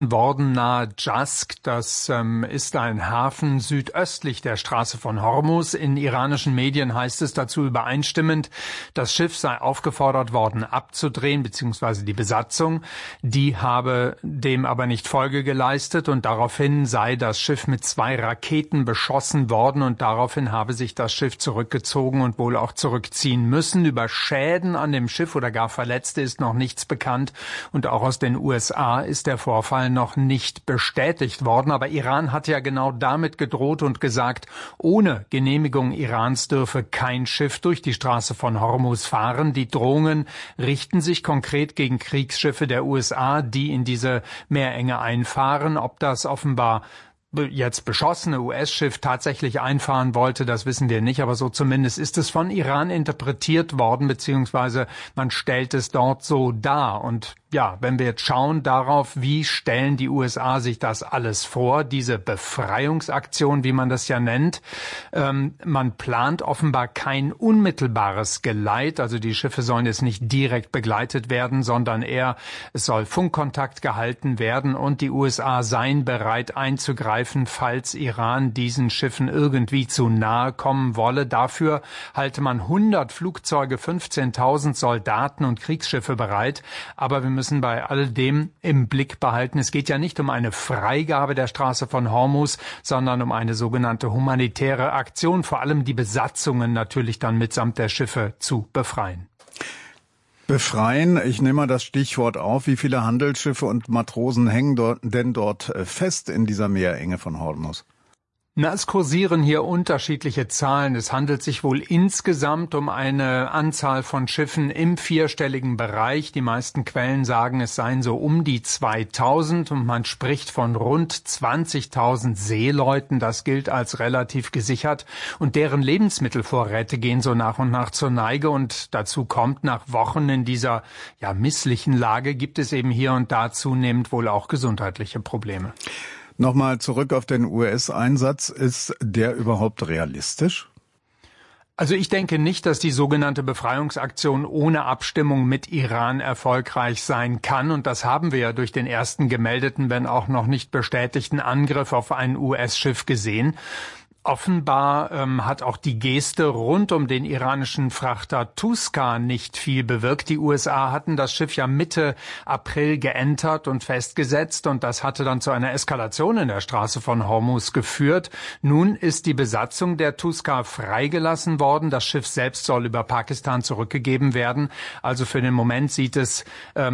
worden nahe Jask. Das ist ein Hafen südöstlich der Straße von Hormuz. In iranischen Medien heißt es dazu übereinstimmend, das Schiff sei aufgefordert worden abzudrehen, beziehungsweise die Besatzung. Die habe dem aber nicht Folge geleistet und daraufhin sei das Schiff mit 2 Raketen beschossen worden und daraufhin habe sich das Schiff zurückgezogen und wohl auch zurückziehen müssen. Über Schäden an dem Schiff oder gar Verletzte ist noch nichts bekannt und auch aus den USA ist der Vorfall noch nicht bestätigt worden. Aber Iran hat ja genau damit gedroht und gesagt, ohne Genehmigung Irans dürfe kein Schiff durch die Straße von Hormuz fahren. Die Drohungen richten sich konkret gegen Kriegsschiffe der USA, die in diese Meerenge einfahren. Ob das offenbar jetzt beschossene US-Schiff tatsächlich einfahren wollte, das wissen wir nicht, aber so zumindest ist es von Iran interpretiert worden, beziehungsweise man stellt es dort so dar. Und ja, wenn wir jetzt schauen darauf, wie stellen die USA sich das alles vor, diese Befreiungsaktion, wie man das ja nennt, man plant offenbar kein unmittelbares Geleit, also die Schiffe sollen jetzt nicht direkt begleitet werden, sondern eher, es soll Funkkontakt gehalten werden und die USA seien bereit einzugreifen, falls Iran diesen Schiffen irgendwie zu nahe kommen wolle. Dafür halte man 100 Flugzeuge, 15.000 Soldaten und Kriegsschiffe bereit, aber wir müssen bei all dem im Blick behalten, es geht ja nicht um eine Freigabe der Straße von Hormuz, sondern um eine sogenannte humanitäre Aktion, vor allem die Besatzungen natürlich dann mitsamt der Schiffe zu befreien. Befreien, ich nehme mal das Stichwort auf. Wie viele Handelsschiffe und Matrosen hängen dort fest in dieser Meerenge von Hormuz? Na, es kursieren hier unterschiedliche Zahlen. Es handelt sich wohl insgesamt um eine Anzahl von Schiffen im 4-stelligen Bereich. Die meisten Quellen sagen, es seien so um die 2000 und man spricht von rund 20.000 Seeleuten. Das gilt als relativ gesichert und deren Lebensmittelvorräte gehen so nach und nach zur Neige und dazu kommt, nach Wochen in dieser misslichen Lage gibt es eben hier und da zunehmend wohl auch gesundheitliche Probleme. Nochmal zurück auf den US-Einsatz. Ist der überhaupt realistisch? Also ich denke nicht, dass die sogenannte Befreiungsaktion ohne Abstimmung mit Iran erfolgreich sein kann. Und das haben wir ja durch den ersten gemeldeten, wenn auch noch nicht bestätigten Angriff auf ein US-Schiff gesehen. Offenbar hat auch die Geste rund um den iranischen Frachter Tuskar nicht viel bewirkt. Die USA hatten das Schiff ja Mitte April geentert und festgesetzt und das hatte dann zu einer Eskalation in der Straße von Hormuz geführt. Nun ist die Besatzung der Tuskar freigelassen worden. Das Schiff selbst soll über Pakistan zurückgegeben werden. Also für den Moment sieht es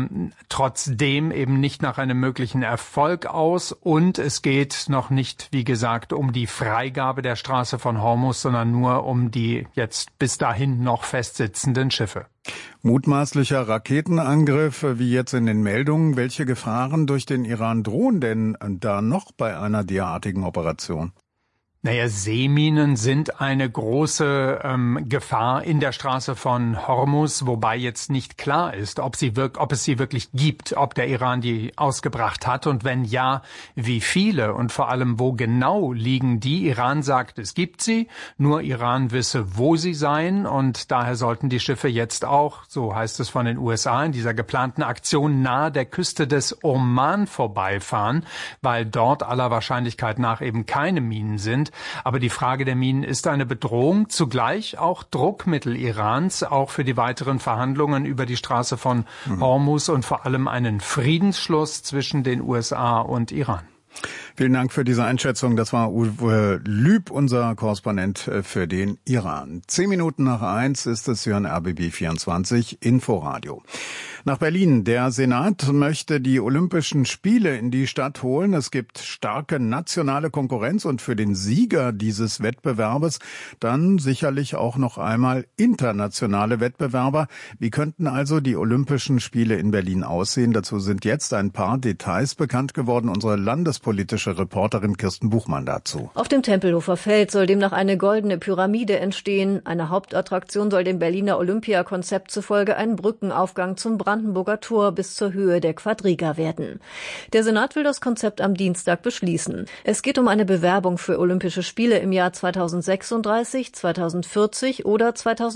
trotzdem eben nicht nach einem möglichen Erfolg aus und es geht noch nicht, wie gesagt, um die Freigabe der Straße von Hormuz, sondern nur um die jetzt bis dahin noch festsitzenden Schiffe. Mutmaßlicher Raketenangriff, wie jetzt in den Meldungen. Welche Gefahren durch den Iran drohen denn da noch bei einer derartigen Operation? Naja, Seeminen sind eine große Gefahr in der Straße von Hormuz, wobei jetzt nicht klar ist, ob es sie wirklich gibt, ob der Iran die ausgebracht hat und wenn ja, wie viele und vor allem wo genau liegen die. Iran sagt, es gibt sie, nur Iran wisse, wo sie seien und daher sollten die Schiffe jetzt auch, so heißt es von den USA, in dieser geplanten Aktion nahe der Küste des Oman vorbeifahren, weil dort aller Wahrscheinlichkeit nach eben keine Minen sind. Aber die Frage der Minen ist eine Bedrohung, zugleich auch Druckmittel Irans, auch für die weiteren Verhandlungen über die Straße von Hormuz und vor allem einen Friedensschluss zwischen den USA und Iran. Vielen Dank für diese Einschätzung. Das war Uwe Lüb, unser Korrespondent für den Iran. 1:10 ist es, Sie hören RBB 24 Inforadio. Nach Berlin. Der Senat möchte die Olympischen Spiele in die Stadt holen. Es gibt starke nationale Konkurrenz und für den Sieger dieses Wettbewerbes dann sicherlich auch noch einmal internationale Wettbewerber. Wie könnten also die Olympischen Spiele in Berlin aussehen? Dazu sind jetzt ein paar Details bekannt geworden. Unsere landespolitische Reporterin Kirsten Buchmann dazu. Auf dem Tempelhofer Feld soll demnach eine goldene Pyramide entstehen. Eine Hauptattraktion soll dem Berliner Olympiakonzept zufolge ein Brückenaufgang zum Brandenburg Brandenburger Tor bis zur Höhe der Quadriga werden. Der Senat will das Konzept am Dienstag beschließen. Es geht um eine Bewerbung für Olympische Spiele im Jahr 2036, 2040 oder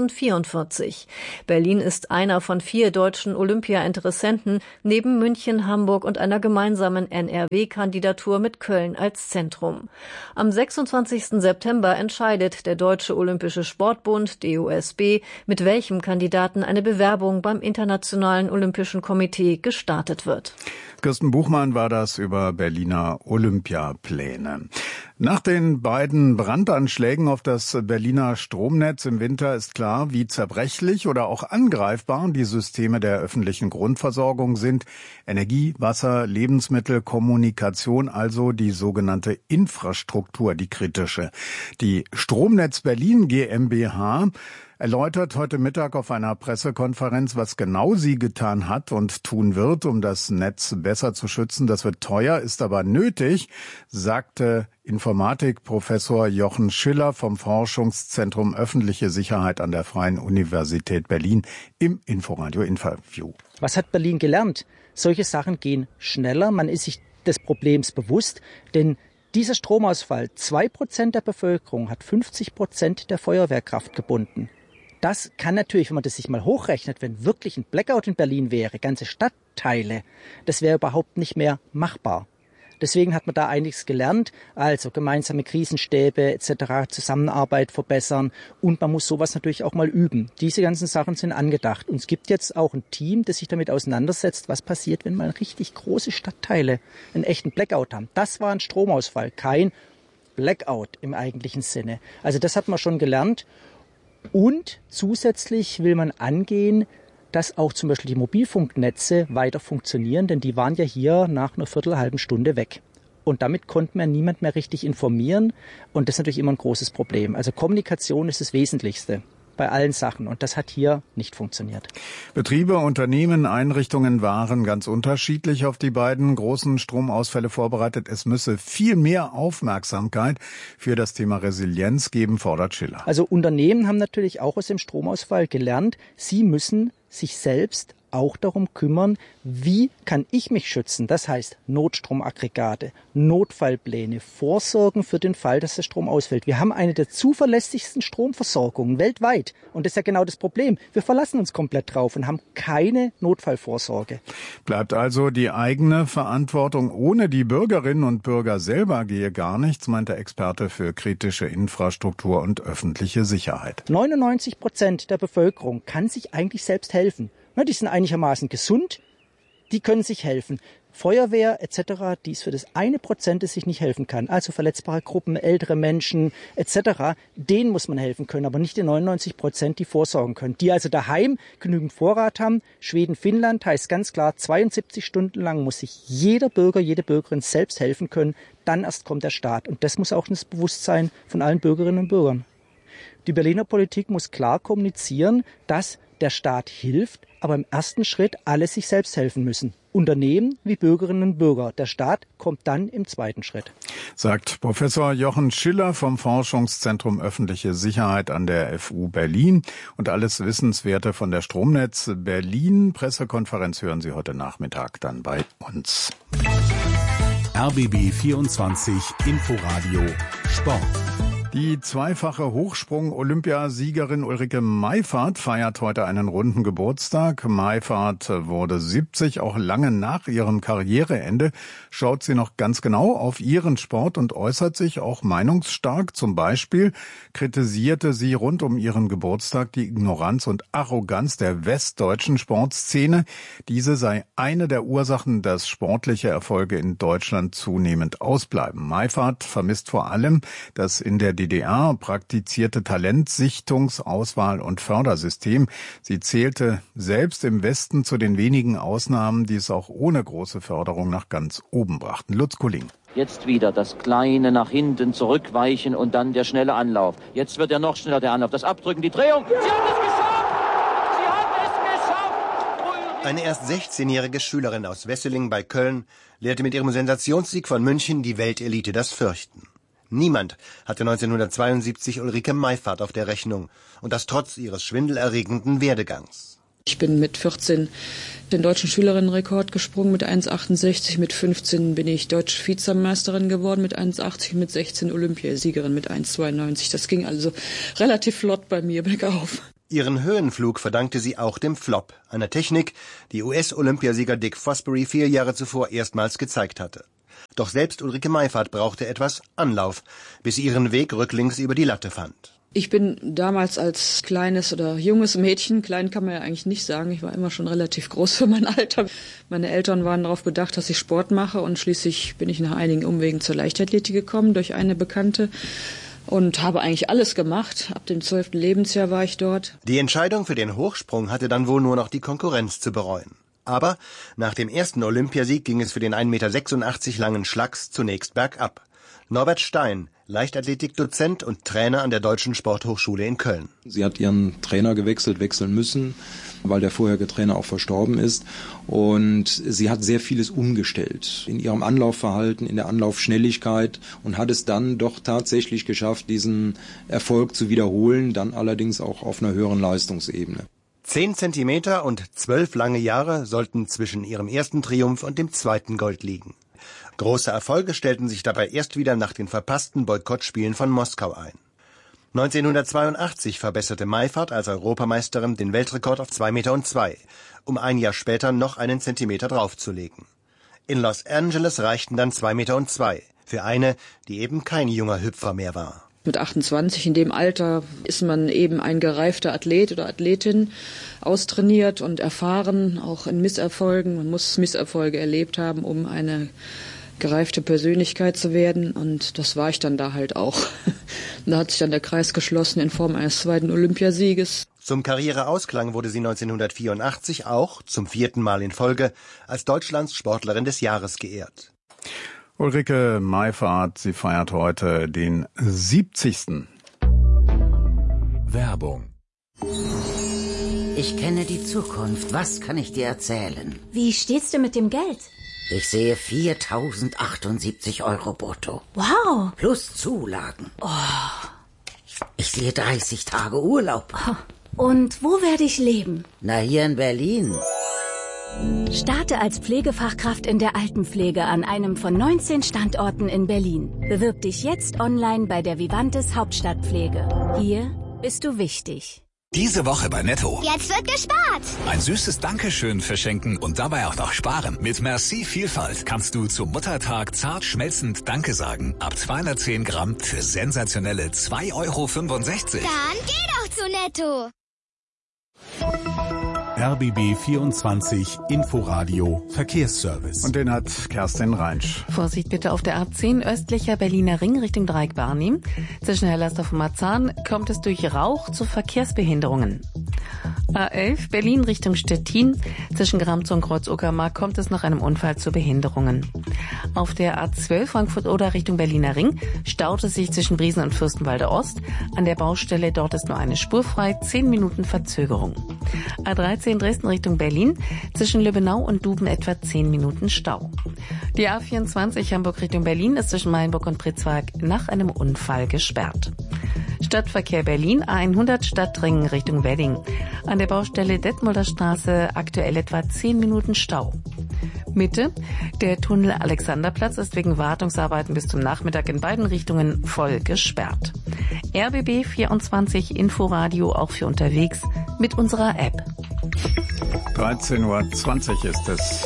2044. Berlin ist einer von 4 deutschen Olympia-Interessenten, neben München, Hamburg und einer gemeinsamen NRW-Kandidatur mit Köln als Zentrum. Am 26. September entscheidet der Deutsche Olympische Sportbund, DOSB, mit welchem Kandidaten eine Bewerbung beim Internationalen Olympischen Komitee gestartet wird. Kirsten Buchmann war das über Berliner Olympiapläne. Nach den beiden Brandanschlägen auf das Berliner Stromnetz im Winter ist klar, wie zerbrechlich oder auch angreifbar die Systeme der öffentlichen Grundversorgung sind. Energie, Wasser, Lebensmittel, Kommunikation, also die sogenannte Infrastruktur, die kritische. Die Stromnetz Berlin GmbH erläutert heute Mittag auf einer Pressekonferenz, was genau sie getan hat und tun wird, um das Netz besser zu schützen. Das wird teuer, ist aber nötig, sagte Informatikprofessor Jochen Schiller vom Forschungszentrum Öffentliche Sicherheit an der Freien Universität Berlin im Inforadio-Interview. Was hat Berlin gelernt? Solche Sachen gehen schneller, man ist sich des Problems bewusst, denn dieser Stromausfall, 2% der Bevölkerung hat 50% der Feuerwehrkraft gebunden. Das kann natürlich, wenn man das sich mal hochrechnet, wenn wirklich ein Blackout in Berlin wäre, ganze Stadtteile, das wäre überhaupt nicht mehr machbar. Deswegen hat man da einiges gelernt, also gemeinsame Krisenstäbe etc., Zusammenarbeit verbessern und man muss sowas natürlich auch mal üben. Diese ganzen Sachen sind angedacht und es gibt jetzt auch ein Team, das sich damit auseinandersetzt, was passiert, wenn mal richtig große Stadtteile einen echten Blackout haben. Das war ein Stromausfall, kein Blackout im eigentlichen Sinne. Also das hat man schon gelernt. Und zusätzlich will man angehen, dass auch zum Beispiel die Mobilfunknetze weiter funktionieren, denn die waren ja hier nach einer halben Stunde weg. Und damit konnte man niemand mehr richtig informieren und das ist natürlich immer ein großes Problem. Also Kommunikation ist das Wesentlichste bei allen Sachen und das hat hier nicht funktioniert. Betriebe, Unternehmen, Einrichtungen waren ganz unterschiedlich auf die beiden großen Stromausfälle vorbereitet. Es müsse viel mehr Aufmerksamkeit für das Thema Resilienz geben, fordert Schiller. Also Unternehmen haben natürlich auch aus dem Stromausfall gelernt, sie müssen sich selbst auch darum kümmern, wie kann ich mich schützen. Das heißt Notstromaggregate, Notfallpläne, Vorsorgen für den Fall, dass der Strom ausfällt. Wir haben eine der zuverlässigsten Stromversorgungen weltweit. Und das ist ja genau das Problem. Wir verlassen uns komplett drauf und haben keine Notfallvorsorge. Bleibt also die eigene Verantwortung. Ohne die Bürgerinnen und Bürger selber gehe gar nichts, meint der Experte für kritische Infrastruktur und öffentliche Sicherheit. 99% der Bevölkerung kann sich eigentlich selbst helfen. Die sind einigermaßen gesund, die können sich helfen. Feuerwehr etc., die ist für das 1%, das sich nicht helfen kann. Also verletzbare Gruppen, ältere Menschen etc., denen muss man helfen können, aber nicht die 99%, die vorsorgen können. Die also daheim genügend Vorrat haben. Schweden, Finnland heißt ganz klar, 72 Stunden lang muss sich jeder Bürger, jede Bürgerin selbst helfen können. Dann erst kommt der Staat. Und das muss auch das Bewusstsein von allen Bürgerinnen und Bürgern. Die Berliner Politik muss klar kommunizieren, dass der Staat hilft, aber im ersten Schritt alle sich selbst helfen müssen. Unternehmen wie Bürgerinnen und Bürger. Der Staat kommt dann im zweiten Schritt. Sagt Professor Jochen Schiller vom Forschungszentrum Öffentliche Sicherheit an der FU Berlin. Und alles Wissenswerte von der Stromnetz Berlin Pressekonferenz hören Sie heute Nachmittag dann bei uns. RBB 24 Inforadio Sport. Die zweifache Hochsprung-Olympiasiegerin Ulrike Meifert feiert heute einen runden Geburtstag. Meifert wurde 70, auch lange nach ihrem Karriereende schaut sie noch ganz genau auf ihren Sport und äußert sich auch meinungsstark. Zum Beispiel kritisierte sie rund um ihren Geburtstag die Ignoranz und Arroganz der westdeutschen Sportszene. Diese sei eine der Ursachen, dass sportliche Erfolge in Deutschland zunehmend ausbleiben. Meifert vermisst vor allem, dass in der DDR praktizierte Talentsichtungs-, Auswahl- und Fördersystem. Sie zählte selbst im Westen zu den wenigen Ausnahmen, die es auch ohne große Förderung nach ganz oben brachten. Lutz Kulling. Jetzt wieder das kleine nach hinten zurückweichen und dann der schnelle Anlauf. Jetzt wird er noch schneller, der Anlauf. Das Abdrücken, die Drehung. Sie hat es geschafft! Sie hat es geschafft! Eine erst 16-jährige Schülerin aus Wesseling bei Köln lehrte mit ihrem Sensationssieg von München die Weltelite das Fürchten. Niemand hatte 1972 Ulrike Meifert auf der Rechnung und das trotz ihres schwindelerregenden Werdegangs. Ich bin mit 14 den deutschen Schülerinnenrekord gesprungen mit 1,68. Mit 15 bin ich deutsche Vizemeisterin geworden mit 1,80. Mit 16 Olympiasiegerin mit 1,92. Das ging also relativ flott bei mir bergauf. Ihren Höhenflug verdankte sie auch dem Flop, einer Technik, die US-Olympiasieger Dick Fosbury 4 Jahre zuvor erstmals gezeigt hatte. Doch selbst Ulrike Meifert brauchte etwas Anlauf, bis sie ihren Weg rücklings über die Latte fand. Ich bin damals als kleines oder junges Mädchen, klein kann man ja eigentlich nicht sagen, ich war immer schon relativ groß für mein Alter. Meine Eltern waren darauf bedacht, dass ich Sport mache, und schließlich bin ich nach einigen Umwegen zur Leichtathletik gekommen durch eine Bekannte und habe eigentlich alles gemacht. Ab dem 12. Lebensjahr war ich dort. Die Entscheidung für den Hochsprung hatte dann wohl nur noch die Konkurrenz zu bereuen. Aber nach dem ersten Olympiasieg ging es für den 1,86 Meter langen Schlacks zunächst bergab. Norbert Stein, Leichtathletik-Dozent und Trainer an der Deutschen Sporthochschule in Köln. Sie hat ihren Trainer wechseln müssen, weil der vorherige Trainer auch verstorben ist. Und sie hat sehr vieles umgestellt in ihrem Anlaufverhalten, in der Anlaufschnelligkeit, und hat es dann doch tatsächlich geschafft, diesen Erfolg zu wiederholen, dann allerdings auch auf einer höheren Leistungsebene. 10 Zentimeter und 12 lange Jahre sollten zwischen ihrem ersten Triumph und dem zweiten Gold liegen. Große Erfolge stellten sich dabei erst wieder nach den verpassten Boykottspielen von Moskau ein. 1982 verbesserte Meifert als Europameisterin den Weltrekord auf 2,02 Meter, um ein Jahr später noch einen Zentimeter draufzulegen. In Los Angeles reichten dann 2,02 Meter für eine, die eben kein junger Hüpfer mehr war. Mit 28, in dem Alter, ist man eben ein gereifter Athlet oder Athletin, austrainiert und erfahren, auch in Misserfolgen. Man muss Misserfolge erlebt haben, um eine gereifte Persönlichkeit zu werden, und das war ich dann da halt auch. Da hat sich dann der Kreis geschlossen in Form eines zweiten Olympiasieges. Zum Karriereausklang wurde sie 1984 auch, zum 4. Mal in Folge, als Deutschlands Sportlerin des Jahres geehrt. Ulrike Meifert, sie feiert heute den 70. Werbung. Ich kenne die Zukunft. Was kann ich dir erzählen? Wie steht's denn mit dem Geld? Ich sehe 4.078 € brutto. Wow. Plus Zulagen. Oh. Ich sehe 30 Tage Urlaub. Und wo werde ich leben? Na, hier in Berlin. Starte als Pflegefachkraft in der Altenpflege an einem von 19 Standorten in Berlin. Bewirb dich jetzt online bei der Vivantes Hauptstadtpflege. Hier bist du wichtig. Diese Woche bei Netto. Jetzt wird gespart. Ein süßes Dankeschön verschenken und dabei auch noch sparen. Mit Merci Vielfalt kannst du zum Muttertag zart schmelzend Danke sagen. Ab 210 Gramm für sensationelle 2,65 €. Dann geh doch zu Netto. RBB 24 Inforadio Verkehrsservice. Und den hat Kerstin Reinsch. Vorsicht bitte auf der A10 östlicher Berliner Ring Richtung Dreieck Barnim. Zwischen Hellersdorf und Marzahn kommt es durch Rauch zu Verkehrsbehinderungen. A11 Berlin Richtung Stettin. Zwischen Gramzow und Kreuz-Uckermark kommt es nach einem Unfall zu Behinderungen. Auf der A12 Frankfurt-Oder Richtung Berliner Ring staut es sich zwischen Briesen und Fürstenwalde Ost. An der Baustelle dort ist nur eine Spur frei, 10 Minuten Verzögerung. A13 Dresden Richtung Berlin. Zwischen Lübbenau und Duben etwa 10 Minuten Stau. Die A24 Hamburg Richtung Berlin ist zwischen Mayenburg und Pritzwalk nach einem Unfall gesperrt. Stadtverkehr Berlin, A100 Stadtring Richtung Wedding. An der Baustelle Detmolder Straße aktuell etwa 10 Minuten Stau. Mitte, der Tunnel Alexanderplatz ist wegen Wartungsarbeiten bis zum Nachmittag in beiden Richtungen voll gesperrt. RBB 24 Inforadio auch für unterwegs mit unserer App. 13:20 Uhr ist es.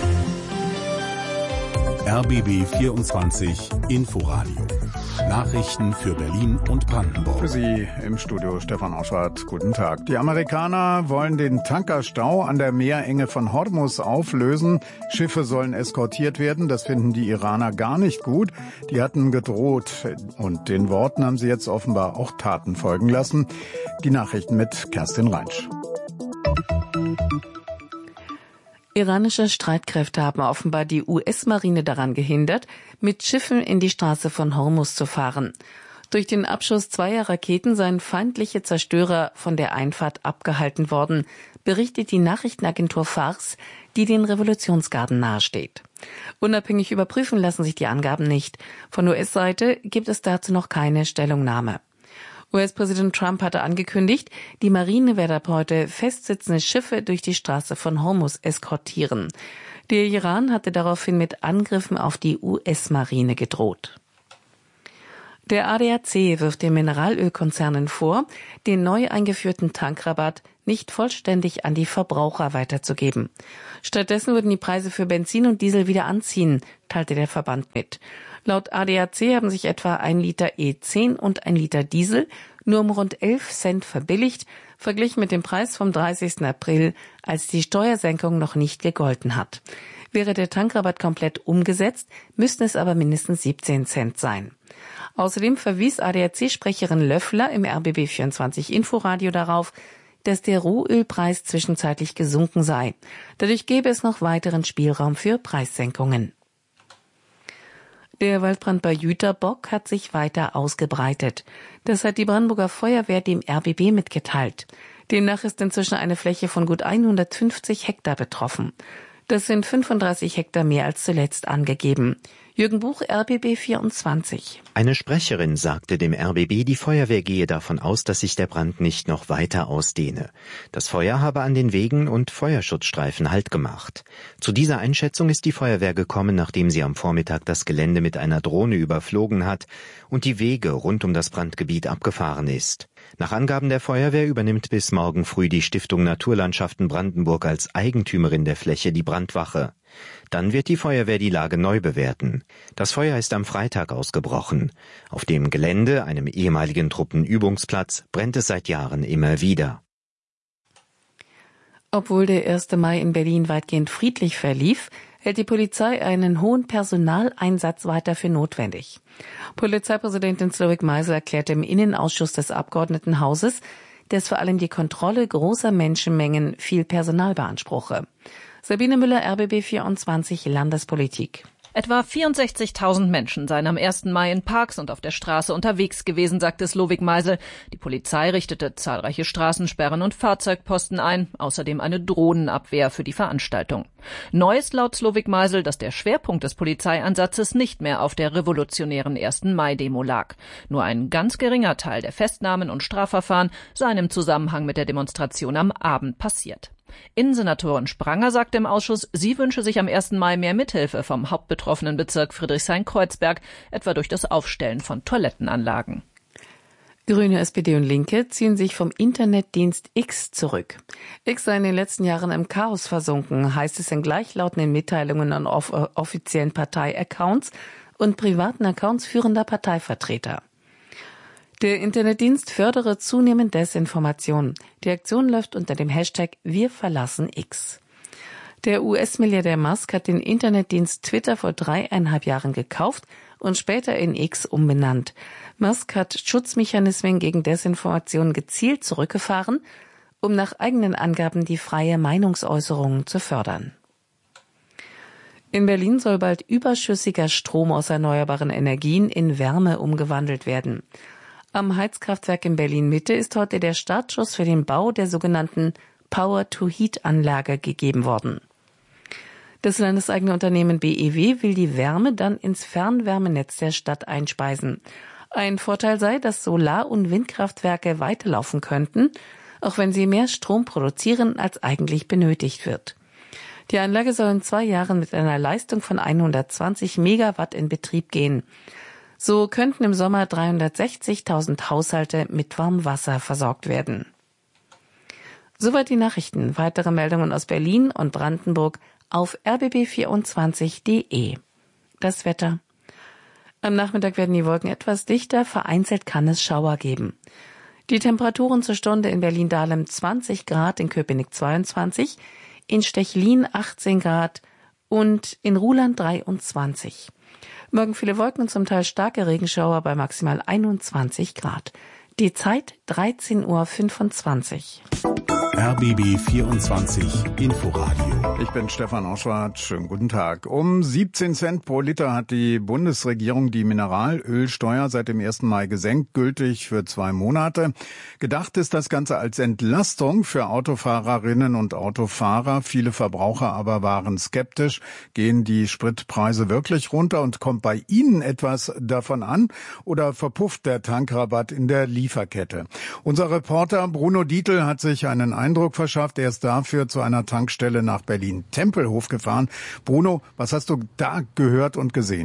RBB 24 Inforadio. Nachrichten für Berlin und Brandenburg. Für Sie im Studio Stefan Auschwart. Guten Tag. Die Amerikaner wollen den Tankerstau an der Meerenge von Hormuz auflösen. Schiffe sollen eskortiert werden. Das finden die Iraner gar nicht gut. Die hatten gedroht. Und den Worten haben sie jetzt offenbar auch Taten folgen lassen. Die Nachrichten mit Kerstin Reinsch. Iranische Streitkräfte haben offenbar die US-Marine daran gehindert, mit Schiffen in die Straße von Hormuz zu fahren. Durch den Abschuss zweier Raketen seien feindliche Zerstörer von der Einfahrt abgehalten worden, berichtet die Nachrichtenagentur Fars, die den Revolutionsgarden nahesteht. Unabhängig überprüfen lassen sich die Angaben nicht. Von US-Seite gibt es dazu noch keine Stellungnahme. US-Präsident Trump hatte angekündigt, die Marine werde ab heute festsitzende Schiffe durch die Straße von Hormuz eskortieren. Der Iran hatte daraufhin mit Angriffen auf die US-Marine gedroht. Der ADAC wirft den Mineralölkonzernen vor, den neu eingeführten Tankrabatt nicht vollständig an die Verbraucher weiterzugeben. Stattdessen würden die Preise für Benzin und Diesel wieder anziehen, teilte der Verband mit. Laut ADAC haben sich etwa 1 Liter E10 und 1 Liter Diesel nur um rund 11 Cent verbilligt, verglichen mit dem Preis vom 30. April, als die Steuersenkung noch nicht gegolten hat. Wäre der Tankrabatt komplett umgesetzt, müssten es aber mindestens 17 Cent sein. Außerdem verwies ADAC-Sprecherin Löffler im RBB24 Inforadio darauf, dass der Rohölpreis zwischenzeitlich gesunken sei. Dadurch gäbe es noch weiteren Spielraum für Preissenkungen. Der Waldbrand bei Jüterbock hat sich weiter ausgebreitet. Das hat die Brandenburger Feuerwehr dem RBB mitgeteilt. Demnach ist inzwischen eine Fläche von gut 150 Hektar betroffen. Das sind 35 Hektar mehr als zuletzt angegeben. Jürgen Buch, RBB 24. Eine Sprecherin sagte dem RBB, die Feuerwehr gehe davon aus, dass sich der Brand nicht noch weiter ausdehne. Das Feuer habe an den Wegen und Feuerschutzstreifen Halt gemacht. Zu dieser Einschätzung ist die Feuerwehr gekommen, nachdem sie am Vormittag das Gelände mit einer Drohne überflogen hat und die Wege rund um das Brandgebiet abgefahren ist. Nach Angaben der Feuerwehr übernimmt bis morgen früh die Stiftung Naturlandschaften Brandenburg als Eigentümerin der Fläche die Brandwache. Dann wird die Feuerwehr die Lage neu bewerten. Das Feuer ist am Freitag ausgebrochen. Auf dem Gelände, einem ehemaligen Truppenübungsplatz, brennt es seit Jahren immer wieder. Obwohl der 1. Mai in Berlin weitgehend friedlich verlief, hält die Polizei einen hohen Personaleinsatz weiter für notwendig. Polizeipräsidentin Slowik Meisel erklärte im Innenausschuss des Abgeordnetenhauses, dass vor allem die Kontrolle großer Menschenmengen viel Personal beanspruche. Sabine Müller, RBB 24 Landespolitik. Etwa 64.000 Menschen seien am 1. Mai in Parks und auf der Straße unterwegs gewesen, sagte Slowik Meisel. Die Polizei richtete zahlreiche Straßensperren und Fahrzeugposten ein, außerdem eine Drohnenabwehr für die Veranstaltung. Neu ist laut Slowik Meisel, dass der Schwerpunkt des Polizeieinsatzes nicht mehr auf der revolutionären 1. Mai-Demo lag. Nur ein ganz geringer Teil der Festnahmen und Strafverfahren seien im Zusammenhang mit der Demonstration am Abend passiert. Innensenatorin Spranger sagte im Ausschuss, sie wünsche sich am 1. Mai mehr Mithilfe vom hauptbetroffenen Bezirk Friedrichshain-Kreuzberg, etwa durch das Aufstellen von Toilettenanlagen. Grüne, SPD und Linke ziehen sich vom Internetdienst X zurück. X sei in den letzten Jahren im Chaos versunken, heißt es in gleichlautenden Mitteilungen an offiziellen Parteiaccounts und privaten Accounts führender Parteivertreter. Der Internetdienst fördere zunehmend Desinformation. Die Aktion läuft unter dem Hashtag Wir verlassen X. Der US-Milliardär Musk hat den Internetdienst Twitter vor 3,5 Jahren gekauft und später in X umbenannt. Musk hat Schutzmechanismen gegen Desinformation gezielt zurückgefahren, um nach eigenen Angaben die freie Meinungsäußerung zu fördern. In Berlin soll bald überschüssiger Strom aus erneuerbaren Energien in Wärme umgewandelt werden. Am Heizkraftwerk in Berlin-Mitte ist heute der Startschuss für den Bau der sogenannten Power-to-Heat-Anlage gegeben worden. Das landeseigene Unternehmen BEW will die Wärme dann ins Fernwärmenetz der Stadt einspeisen. Ein Vorteil sei, dass Solar- und Windkraftwerke weiterlaufen könnten, auch wenn sie mehr Strom produzieren, als eigentlich benötigt wird. Die Anlage soll in 2 Jahren mit einer Leistung von 120 Megawatt in Betrieb gehen. So könnten im Sommer 360.000 Haushalte mit Warmwasser versorgt werden. Soweit die Nachrichten. Weitere Meldungen aus Berlin und Brandenburg auf rbb24.de. Das Wetter. Am Nachmittag werden die Wolken etwas dichter, vereinzelt kann es Schauer geben. Die Temperaturen zur Stunde in Berlin-Dahlem 20 Grad, in Köpenick 22, in Stechlin 18 Grad und in Ruhland 23. Morgen viele Wolken und zum Teil starke Regenschauer bei maximal 21 Grad. Die Zeit 13:25 Uhr. RBB 24 Inforadio. Ich bin Stefan Oschwart. Schönen guten Tag. Um 17 Cent pro Liter hat die Bundesregierung die Mineralölsteuer seit dem 1. Mai gesenkt, gültig für 2 Monate. Gedacht ist das Ganze als Entlastung für Autofahrerinnen und Autofahrer. Viele Verbraucher aber waren skeptisch. Gehen die Spritpreise wirklich runter und kommt bei Ihnen etwas davon an? Oder verpufft der Tankrabatt in der Lieferkette? Unser Reporter Bruno Dietl hat sich einen Eindruck verschafft. Er ist dafür zu einer Tankstelle nach Berlin-Tempelhof gefahren. Bruno, was hast du da gehört und gesehen?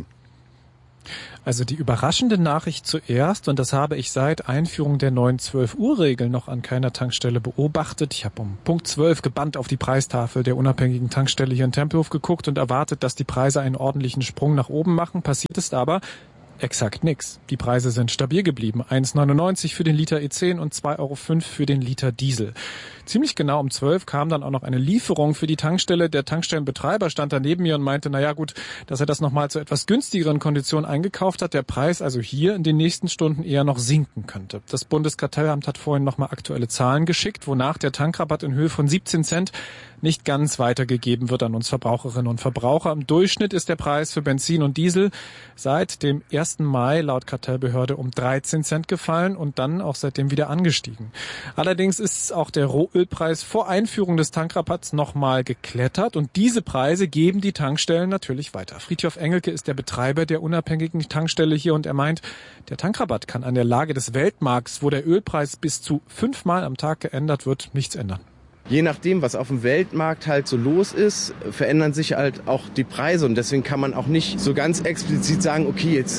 Also die überraschende Nachricht zuerst, und das habe ich seit Einführung der neuen 12-Uhr-Regel noch an keiner Tankstelle beobachtet. Ich habe um Punkt 12 gebannt auf die Preistafel der unabhängigen Tankstelle hier in Tempelhof geguckt und erwartet, dass die Preise einen ordentlichen Sprung nach oben machen. Passiert ist aber exakt nix. Die Preise sind stabil geblieben. 1,99 für den Liter E10 und 2,05 € für den Liter Diesel. Ziemlich genau um 12 kam dann auch noch eine Lieferung für die Tankstelle. Der Tankstellenbetreiber stand da neben mir und meinte, naja gut, dass er das nochmal zu etwas günstigeren Konditionen eingekauft hat. Der Preis also hier in den nächsten Stunden eher noch sinken könnte. Das Bundeskartellamt hat vorhin nochmal aktuelle Zahlen geschickt, wonach der Tankrabatt in Höhe von 17 Cent nicht ganz weitergegeben wird an uns Verbraucherinnen und Verbraucher. Im Durchschnitt ist der Preis für Benzin und Diesel seit dem 1. Mai laut Kartellbehörde um 13 Cent gefallen und dann auch seitdem wieder angestiegen. Allerdings ist auch der Rohölpreis vor Einführung des Tankrabatts nochmal geklettert und diese Preise geben die Tankstellen natürlich weiter. Friedhof Engelke ist der Betreiber der unabhängigen Tankstelle hier und er meint, der Tankrabatt kann an der Lage des Weltmarkts, wo der Ölpreis bis zu 5-mal am Tag geändert wird, nichts ändern. Je nachdem, was auf dem Weltmarkt halt so los ist, verändern sich halt auch die Preise und deswegen kann man auch nicht so ganz explizit sagen, okay, jetzt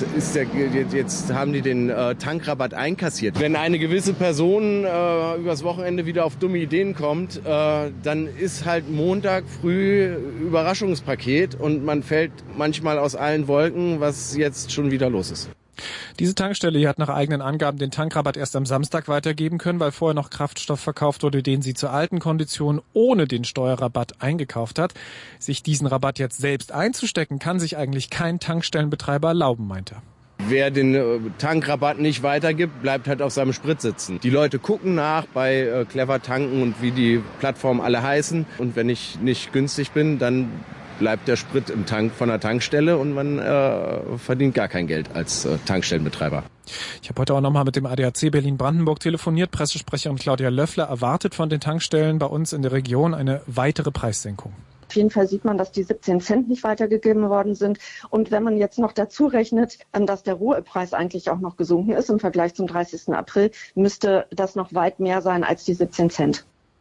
haben die den Tankrabatt einkassiert. Wenn eine gewisse Person übers Wochenende wieder auf dumme Ideen kommt, dann ist halt Montag früh Überraschungspaket und man fällt manchmal aus allen Wolken, was jetzt schon wieder los ist. Diese Tankstelle hier hat nach eigenen Angaben den Tankrabatt erst am Samstag weitergeben können, weil vorher noch Kraftstoff verkauft wurde, den sie zu alten Konditionen ohne den Steuerrabatt eingekauft hat. Sich diesen Rabatt jetzt selbst einzustecken, kann sich eigentlich kein Tankstellenbetreiber erlauben, meint er. Wer den Tankrabatt nicht weitergibt, bleibt halt auf seinem Sprit sitzen. Die Leute gucken nach bei Clever Tanken und wie die Plattformen alle heißen. Und wenn ich nicht günstig bin, dann bleibt der Sprit im Tank von der Tankstelle und man verdient gar kein Geld als Tankstellenbetreiber. Ich habe heute auch nochmal mit dem ADAC Berlin-Brandenburg telefoniert. Pressesprecherin Claudia Löffler erwartet von den Tankstellen bei uns in der Region eine weitere Preissenkung. Auf jeden Fall sieht man, dass die 17 Cent nicht weitergegeben worden sind. Und wenn man jetzt noch dazu rechnet, dass der Rohölpreis eigentlich auch noch gesunken ist im Vergleich zum 30. April, müsste das noch weit mehr sein als die 17 Cent.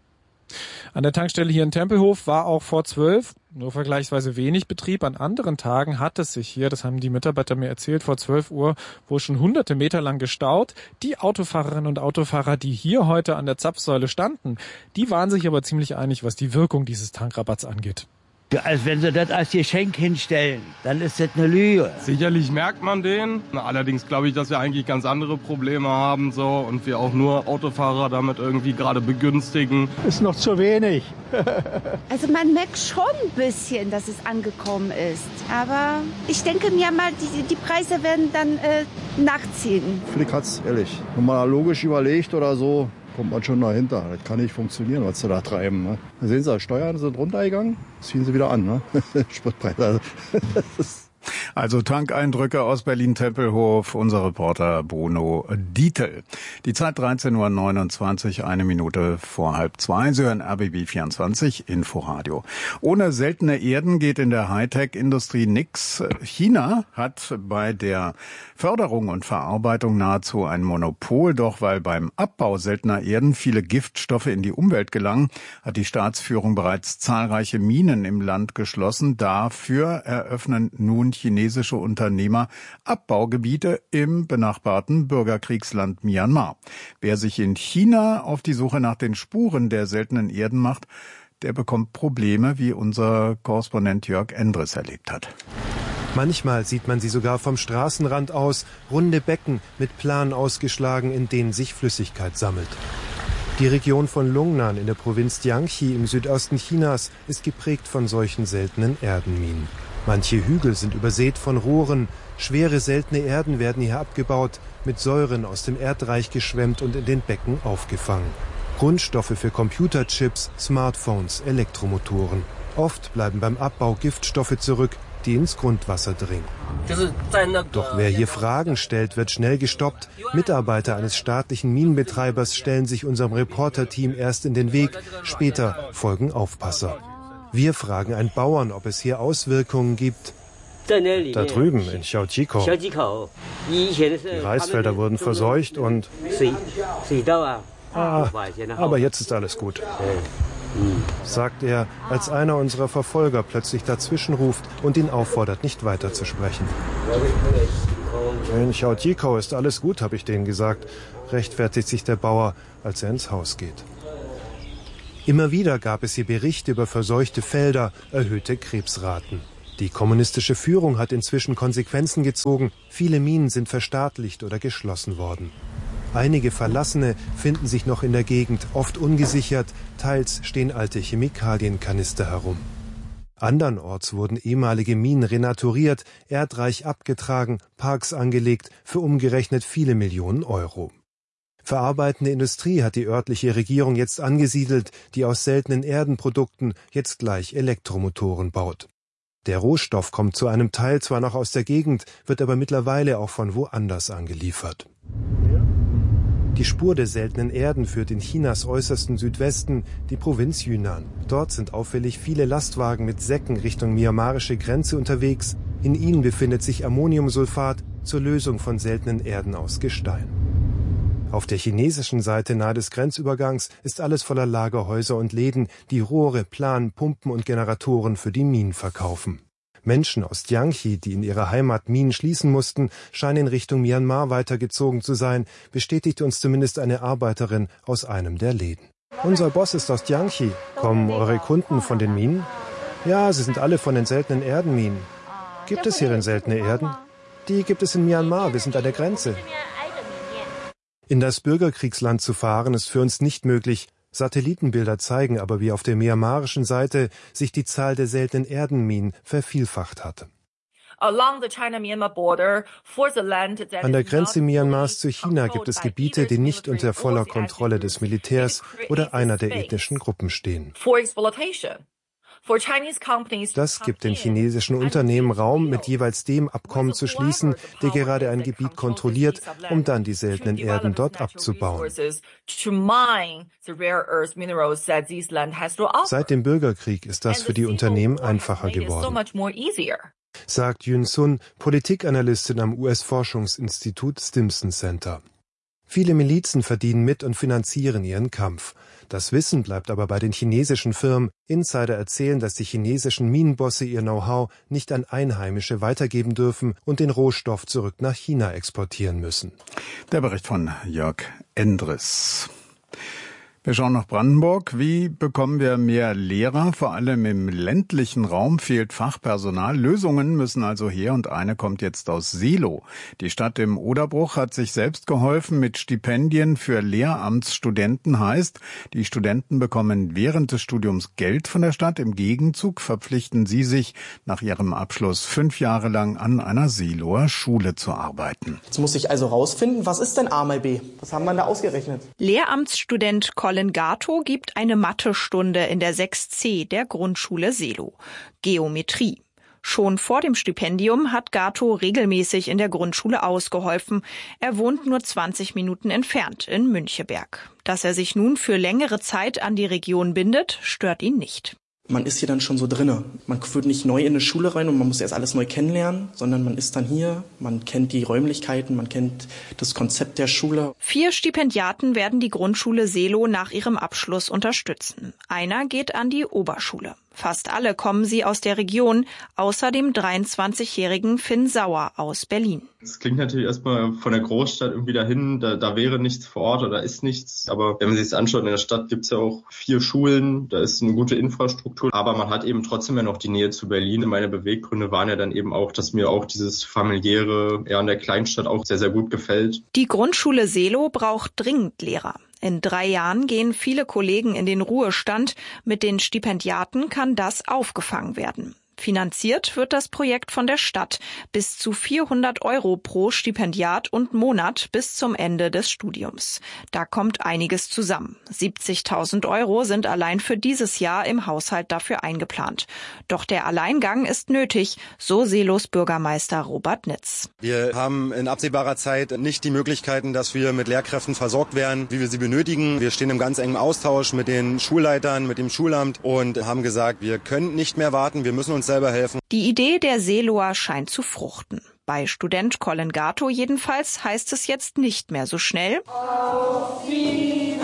An der Tankstelle hier in Tempelhof war auch vor 12 nur vergleichsweise wenig Betrieb. An anderen Tagen hat es sich hier, das haben die Mitarbeiter mir erzählt, vor 12 Uhr wohl schon hunderte Meter lang gestaut. Die Autofahrerinnen und Autofahrer, die hier heute an der Zapfsäule standen, die waren sich aber ziemlich einig, was die Wirkung dieses Tankrabatts angeht. Als wenn sie das als Geschenk hinstellen, dann ist das eine Lüge. Sicherlich merkt man den. Allerdings glaube ich, dass wir eigentlich ganz andere Probleme haben so und wir auch nur Autofahrer damit irgendwie gerade begünstigen. Ist noch zu wenig. Also man merkt schon ein bisschen, dass es angekommen ist. Aber ich denke mir mal, die Preise werden dann nachziehen. Flick hat's ehrlich, wenn man logisch überlegt oder so, kommt man schon dahinter. Das kann nicht funktionieren, was sie da treiben. Ne? Da sehen Sie, Steuern sind runtergegangen, ziehen sie wieder an. Ne? Spritpreise. Also Tankeindrücke aus Berlin-Tempelhof, unser Reporter Bruno Dietl. Die Zeit 13:29 Uhr, 1 Minute vor 1:30. Sie hören RBB 24 Inforadio. Ohne seltene Erden geht in der Hightech-Industrie nix. China hat bei der Förderung und Verarbeitung nahezu ein Monopol. Doch weil beim Abbau seltener Erden viele Giftstoffe in die Umwelt gelangen, hat die Staatsführung bereits zahlreiche Minen im Land geschlossen. Dafür eröffnen nun chinesische Unternehmer Abbaugebiete im benachbarten Bürgerkriegsland Myanmar. Wer sich in China auf die Suche nach den Spuren der seltenen Erden macht, der bekommt Probleme, wie unser Korrespondent Jörg Endres erlebt hat. Manchmal sieht man sie sogar vom Straßenrand aus, runde Becken mit Planen ausgeschlagen, in denen sich Flüssigkeit sammelt. Die Region von Lungnan in der Provinz Jiangxi im Südosten Chinas ist geprägt von solchen seltenen Erdenminen. Manche Hügel sind übersät von Rohren, schwere seltene Erden werden hier abgebaut, mit Säuren aus dem Erdreich geschwemmt und in den Becken aufgefangen. Grundstoffe für Computerchips, Smartphones, Elektromotoren. Oft bleiben beim Abbau Giftstoffe zurück, die ins Grundwasser dringen. Doch wer hier Fragen stellt, wird schnell gestoppt. Mitarbeiter eines staatlichen Minenbetreibers stellen sich unserem Reporterteam erst in den Weg, später folgen Aufpasser. Wir fragen einen Bauern, ob es hier Auswirkungen gibt. Da drüben in Xiaojiko. Die Reisfelder wurden verseucht und... aber jetzt ist alles gut, sagt er, als einer unserer Verfolger plötzlich dazwischenruft und ihn auffordert, nicht weiterzusprechen. In Xiaojiko ist alles gut, habe ich denen gesagt, rechtfertigt sich der Bauer, als er ins Haus geht. Immer wieder gab es hier Berichte über verseuchte Felder, erhöhte Krebsraten. Die kommunistische Führung hat inzwischen Konsequenzen gezogen. Viele Minen sind verstaatlicht oder geschlossen worden. Einige verlassene finden sich noch in der Gegend, oft ungesichert, teils stehen alte Chemikalienkanister herum. Andernorts wurden ehemalige Minen renaturiert, erdreich abgetragen, Parks angelegt, für umgerechnet viele Millionen Euro. Verarbeitende Industrie hat die örtliche Regierung jetzt angesiedelt, die aus seltenen Erdenprodukten jetzt gleich Elektromotoren baut. Der Rohstoff kommt zu einem Teil zwar noch aus der Gegend, wird aber mittlerweile auch von woanders angeliefert. Die Spur der seltenen Erden führt in Chinas äußersten Südwesten, die Provinz Yunnan. Dort sind auffällig viele Lastwagen mit Säcken Richtung myanmarische Grenze unterwegs. In ihnen befindet sich Ammoniumsulfat zur Lösung von seltenen Erden aus Gestein. Auf der chinesischen Seite nahe des Grenzübergangs ist alles voller Lagerhäuser und Läden, die Rohre, Planen, Pumpen und Generatoren für die Minen verkaufen. Menschen aus Jiangxi, die in ihrer Heimat Minen schließen mussten, scheinen in Richtung Myanmar weitergezogen zu sein, bestätigt uns zumindest eine Arbeiterin aus einem der Läden. Unser Boss ist aus Jiangxi. Kommen eure Kunden von den Minen? Ja, sie sind alle von den seltenen Erdenminen. Gibt es hier denn seltene Erden? Die gibt es in Myanmar, wir sind an der Grenze. In das Bürgerkriegsland zu fahren, ist für uns nicht möglich. Satellitenbilder zeigen aber, wie auf der myanmarischen Seite sich die Zahl der seltenen Erdenminen vervielfacht hat. An der Grenze Myanmars zu China gibt es Gebiete, die nicht unter voller Kontrolle des Militärs oder einer der ethnischen Gruppen stehen. Das gibt den chinesischen Unternehmen Raum, mit jeweils dem Abkommen zu schließen, der gerade ein Gebiet kontrolliert, um dann die seltenen Erden dort abzubauen. Seit dem Bürgerkrieg ist das für die Unternehmen einfacher geworden, sagt Yun Sun, Politikanalystin am US-Forschungsinstitut Stimson Center. Viele Milizen verdienen mit und finanzieren ihren Kampf. Das Wissen bleibt aber bei den chinesischen Firmen. Insider erzählen, dass die chinesischen Minenbosse ihr Know-how nicht an Einheimische weitergeben dürfen und den Rohstoff zurück nach China exportieren müssen. Der Bericht von Jörg Endres. Wir schauen nach Brandenburg. Wie bekommen wir mehr Lehrer? Vor allem im ländlichen Raum fehlt Fachpersonal. Lösungen müssen also her und eine kommt jetzt aus Seelow. Die Stadt im Oderbruch hat sich selbst geholfen mit Stipendien für Lehramtsstudenten. Heißt, die Studenten bekommen während des Studiums Geld von der Stadt. Im Gegenzug verpflichten sie sich nach ihrem Abschluss 5 Jahre lang an einer Seelower Schule zu arbeiten. Jetzt muss ich also rausfinden, was ist denn A mal B? Was haben wir da ausgerechnet? Lehramtsstudent Colin Gato gibt eine Mathestunde in der 6C der Grundschule Seelow. Geometrie. Schon vor dem Stipendium hat Gato regelmäßig in der Grundschule ausgeholfen. Er wohnt nur 20 Minuten entfernt in Müncheberg. Dass er sich nun für längere Zeit an die Region bindet, stört ihn nicht. Man ist hier dann schon so drinne. Man wird nicht neu in eine Schule rein und man muss erst alles neu kennenlernen, sondern man ist dann hier, man kennt die Räumlichkeiten, man kennt das Konzept der Schule. 4 Stipendiaten werden die Grundschule Seelow nach ihrem Abschluss unterstützen. Einer geht an die Oberschule. Fast alle kommen sie aus der Region, außer dem 23-jährigen Finn Sauer aus Berlin. Das klingt natürlich erstmal von der Großstadt irgendwie dahin, da wäre nichts vor Ort oder ist nichts. Aber wenn man sich das anschaut, in der Stadt gibt es ja auch 4 Schulen, da ist eine gute Infrastruktur. Aber man hat eben trotzdem ja noch die Nähe zu Berlin. Meine Beweggründe waren ja dann eben auch, dass mir auch dieses familiäre in der Kleinstadt auch sehr, sehr gut gefällt. Die Grundschule Seelow braucht dringend Lehrer. In 3 Jahren gehen viele Kollegen in den Ruhestand. Mit den Stipendiaten kann das aufgefangen werden. Finanziert wird das Projekt von der Stadt. Bis zu 400 € pro Stipendiat und Monat bis zum Ende des Studiums. Da kommt einiges zusammen. 70.000 € sind allein für dieses Jahr im Haushalt dafür eingeplant. Doch der Alleingang ist nötig, so Seelos Bürgermeister Robert Nitz. Wir haben in absehbarer Zeit nicht die Möglichkeiten, dass wir mit Lehrkräften versorgt werden, wie wir sie benötigen. Wir stehen im ganz engen Austausch mit den Schulleitern, mit dem Schulamt und haben gesagt, wir können nicht mehr warten, wir müssen uns selber helfen. Die Idee der Seeloer scheint zu fruchten. Bei Student Colin Gato jedenfalls heißt es jetzt nicht mehr so schnell: Auf Wiedersehen,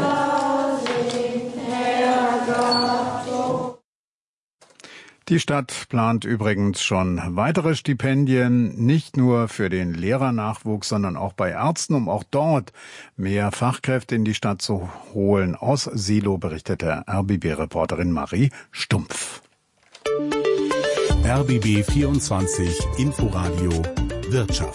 Herr Gato. Die Stadt plant übrigens schon weitere Stipendien, nicht nur für den Lehrernachwuchs, sondern auch bei Ärzten, um auch dort mehr Fachkräfte in die Stadt zu holen. Aus Seelow berichtete RBB-Reporterin Marie Stumpf. RBB 24 Inforadio Wirtschaft.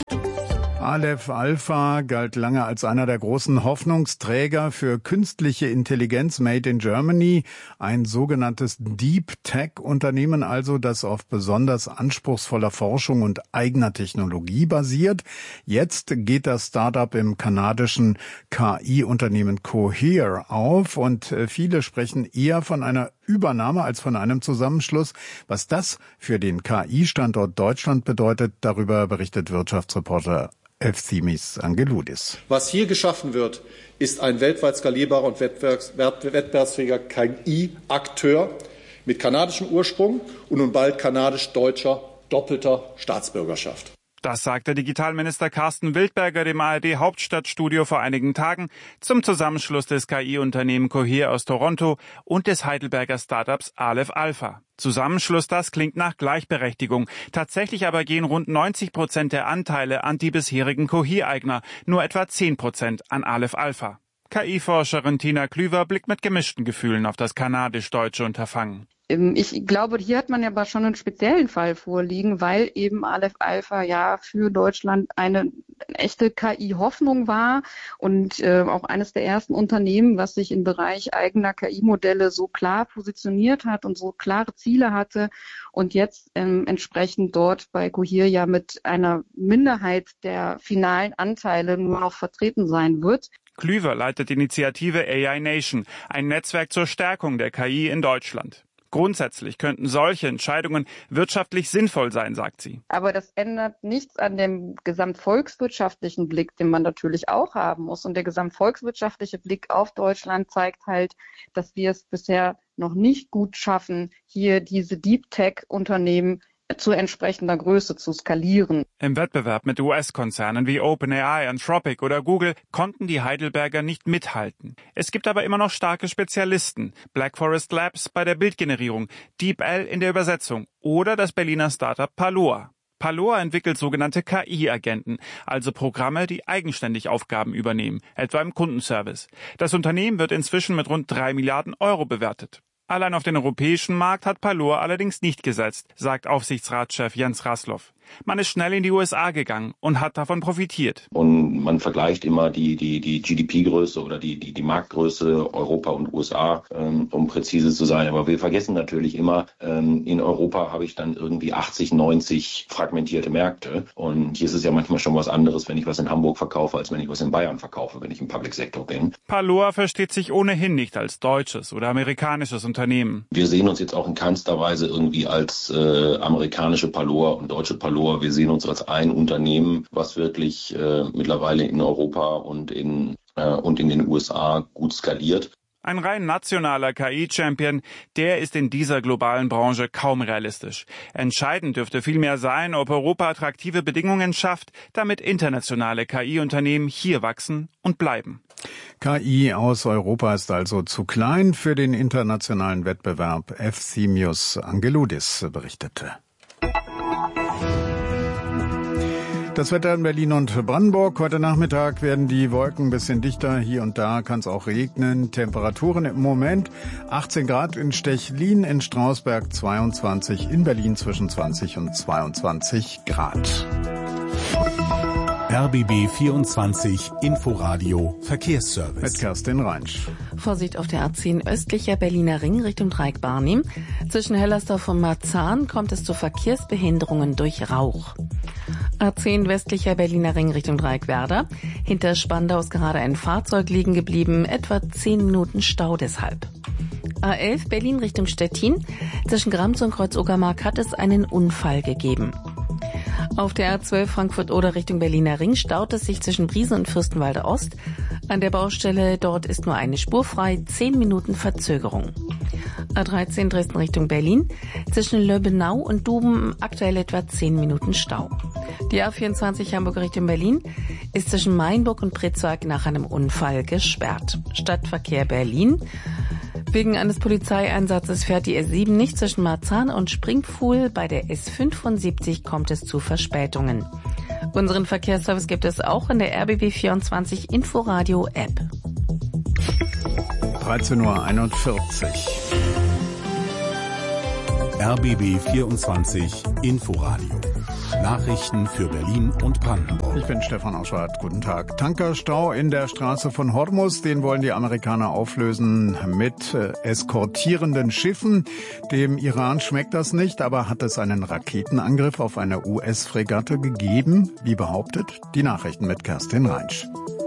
Aleph Alpha galt lange als einer der großen Hoffnungsträger für künstliche Intelligenz made in Germany, ein sogenanntes Deep Tech-Unternehmen also, das auf besonders anspruchsvoller Forschung und eigener Technologie basiert. Jetzt geht das Startup im kanadischen KI-Unternehmen Cohere auf und viele sprechen eher von einer Übernahme als von einem Zusammenschluss. Was das für den KI-Standort Deutschland bedeutet, darüber berichtet Wirtschaftsreporter Efthimis Angeloudis. Was hier geschaffen wird, ist ein weltweit skalierbarer und wettbewerbsfähiger KI-Akteur mit kanadischem Ursprung und nun bald kanadisch-deutscher doppelter Staatsbürgerschaft. Das sagte Digitalminister Carsten Wildberger dem ARD-Hauptstadtstudio vor einigen Tagen zum Zusammenschluss des KI-Unternehmen Cohere aus Toronto und des Heidelberger Startups Aleph Alpha. Zusammenschluss, das klingt nach Gleichberechtigung. Tatsächlich aber gehen rund 90% der Anteile an die bisherigen Cohere-Eigner, nur etwa 10% an Aleph Alpha. KI-Forscherin Tina Klüver blickt mit gemischten Gefühlen auf das kanadisch-deutsche Unterfangen. Ich glaube, hier hat man ja aber schon einen speziellen Fall vorliegen, weil eben Aleph Alpha ja für Deutschland eine echte KI-Hoffnung war und auch eines der ersten Unternehmen, was sich im Bereich eigener KI-Modelle so klar positioniert hat und so klare Ziele hatte und jetzt entsprechend dort bei Cohere ja mit einer Minderheit der finalen Anteile nur noch vertreten sein wird. Klüver leitet die Initiative AI Nation, ein Netzwerk zur Stärkung der KI in Deutschland. Grundsätzlich könnten solche Entscheidungen wirtschaftlich sinnvoll sein, sagt sie. Aber das ändert nichts an dem gesamtvolkswirtschaftlichen Blick, den man natürlich auch haben muss. Und der gesamtvolkswirtschaftliche Blick auf Deutschland zeigt halt, dass wir es bisher noch nicht gut schaffen, hier diese Deep Tech-Unternehmen zu entsprechender Größe zu skalieren. Im Wettbewerb mit US-Konzernen wie OpenAI, Anthropic oder Google konnten die Heidelberger nicht mithalten. Es gibt aber immer noch starke Spezialisten. Black Forest Labs bei der Bildgenerierung, DeepL in der Übersetzung oder das Berliner Startup Paloa. Paloa entwickelt sogenannte KI-Agenten, also Programme, die eigenständig Aufgaben übernehmen, etwa im Kundenservice. Das Unternehmen wird inzwischen mit rund 3 Milliarden € bewertet. Allein auf den europäischen Markt hat Paloa allerdings nicht gesetzt, sagt Aufsichtsratschef Jens Raslow. Man ist schnell in die USA gegangen und hat davon profitiert. Und man vergleicht immer die GDP-Größe oder die Marktgröße Europa und USA, um präzise zu sein. Aber wir vergessen natürlich immer, in Europa habe ich dann irgendwie 80, 90 fragmentierte Märkte. Und hier ist es ja manchmal schon was anderes, wenn ich was in Hamburg verkaufe, als wenn ich was in Bayern verkaufe, wenn ich im Public Sector bin. Paloa versteht sich ohnehin nicht als deutsches oder amerikanisches Unternehmen. Wir sehen uns jetzt auch in keinster Weise irgendwie als amerikanische Paloa und deutsche Paloa. Wir sehen uns als ein Unternehmen, was wirklich mittlerweile in Europa und in den USA gut skaliert. Ein rein nationaler KI-Champion, der ist in dieser globalen Branche kaum realistisch. Entscheidend dürfte vielmehr sein, ob Europa attraktive Bedingungen schafft, damit internationale KI-Unternehmen hier wachsen und bleiben. KI aus Europa ist also zu klein für den internationalen Wettbewerb. Efthimis Angeloudis berichtete. Das Wetter in Berlin und Brandenburg. Heute Nachmittag werden die Wolken ein bisschen dichter. Hier und da kann es auch regnen. Temperaturen im Moment 18 Grad in Stechlin, in Strausberg 22, in Berlin zwischen 20 und 22 Grad. RBB 24 Inforadio Verkehrsservice. Mit Kerstin Reinsch. Vorsicht auf der A10 östlicher Berliner Ring Richtung Dreieck-Barnim. Zwischen Hellersdorf und Marzahn kommt es zu Verkehrsbehinderungen durch Rauch. A10 westlicher Berliner Ring Richtung Dreieck-Werder. Hinter Spandau ist gerade ein Fahrzeug liegen geblieben, etwa 10 Minuten Stau deshalb. A11 Berlin Richtung Stettin. Zwischen Grams und Kreuz-Uckermark hat es einen Unfall gegeben. Auf der A12 Frankfurt-Oder Richtung Berliner Ring staut es sich zwischen Briesen und Fürstenwalde Ost. An der Baustelle dort ist nur eine Spur frei, 10 Minuten Verzögerung. A13 Dresden Richtung Berlin. Zwischen Löbenau und Duben aktuell etwa 10 Minuten Stau. Die A24 Hamburg Richtung Berlin ist zwischen Mainburg und Pritzwalk nach einem Unfall gesperrt. Stadtverkehr Berlin. Wegen eines Polizeieinsatzes fährt die S7 nicht zwischen Marzahn und Springpfuhl. Bei der S75 kommt es zu Verspätungen. Unseren Verkehrsservice gibt es auch in der RBB 24 Inforadio App. 13:41 Uhr. RBB 24 Inforadio. Nachrichten für Berlin und Brandenburg. Ich bin Stefan Auschwart. Guten Tag. Tankerstau in der Straße von Hormuz. Den wollen die Amerikaner auflösen mit eskortierenden Schiffen. Dem Iran schmeckt das nicht, aber hat es einen Raketenangriff auf eine US-Fregatte gegeben? Wie behauptet? Die Nachrichten mit Kerstin Reinsch.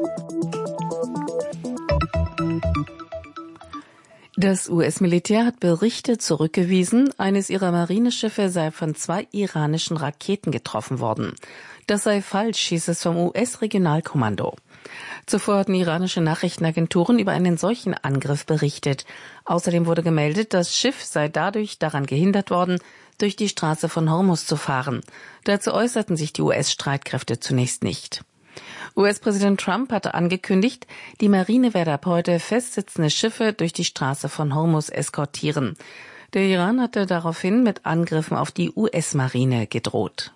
Das US-Militär hat Berichte zurückgewiesen, eines ihrer Marineschiffe sei von 2 iranischen Raketen getroffen worden. Das sei falsch, hieß es vom US-Regionalkommando. Zuvor hatten iranische Nachrichtenagenturen über einen solchen Angriff berichtet. Außerdem wurde gemeldet, das Schiff sei dadurch daran gehindert worden, durch die Straße von Hormuz zu fahren. Dazu äußerten sich die US-Streitkräfte zunächst nicht. US-Präsident Trump hatte angekündigt, die Marine werde ab heute festsitzende Schiffe durch die Straße von Hormuz eskortieren. Der Iran hatte daraufhin mit Angriffen auf die US-Marine gedroht.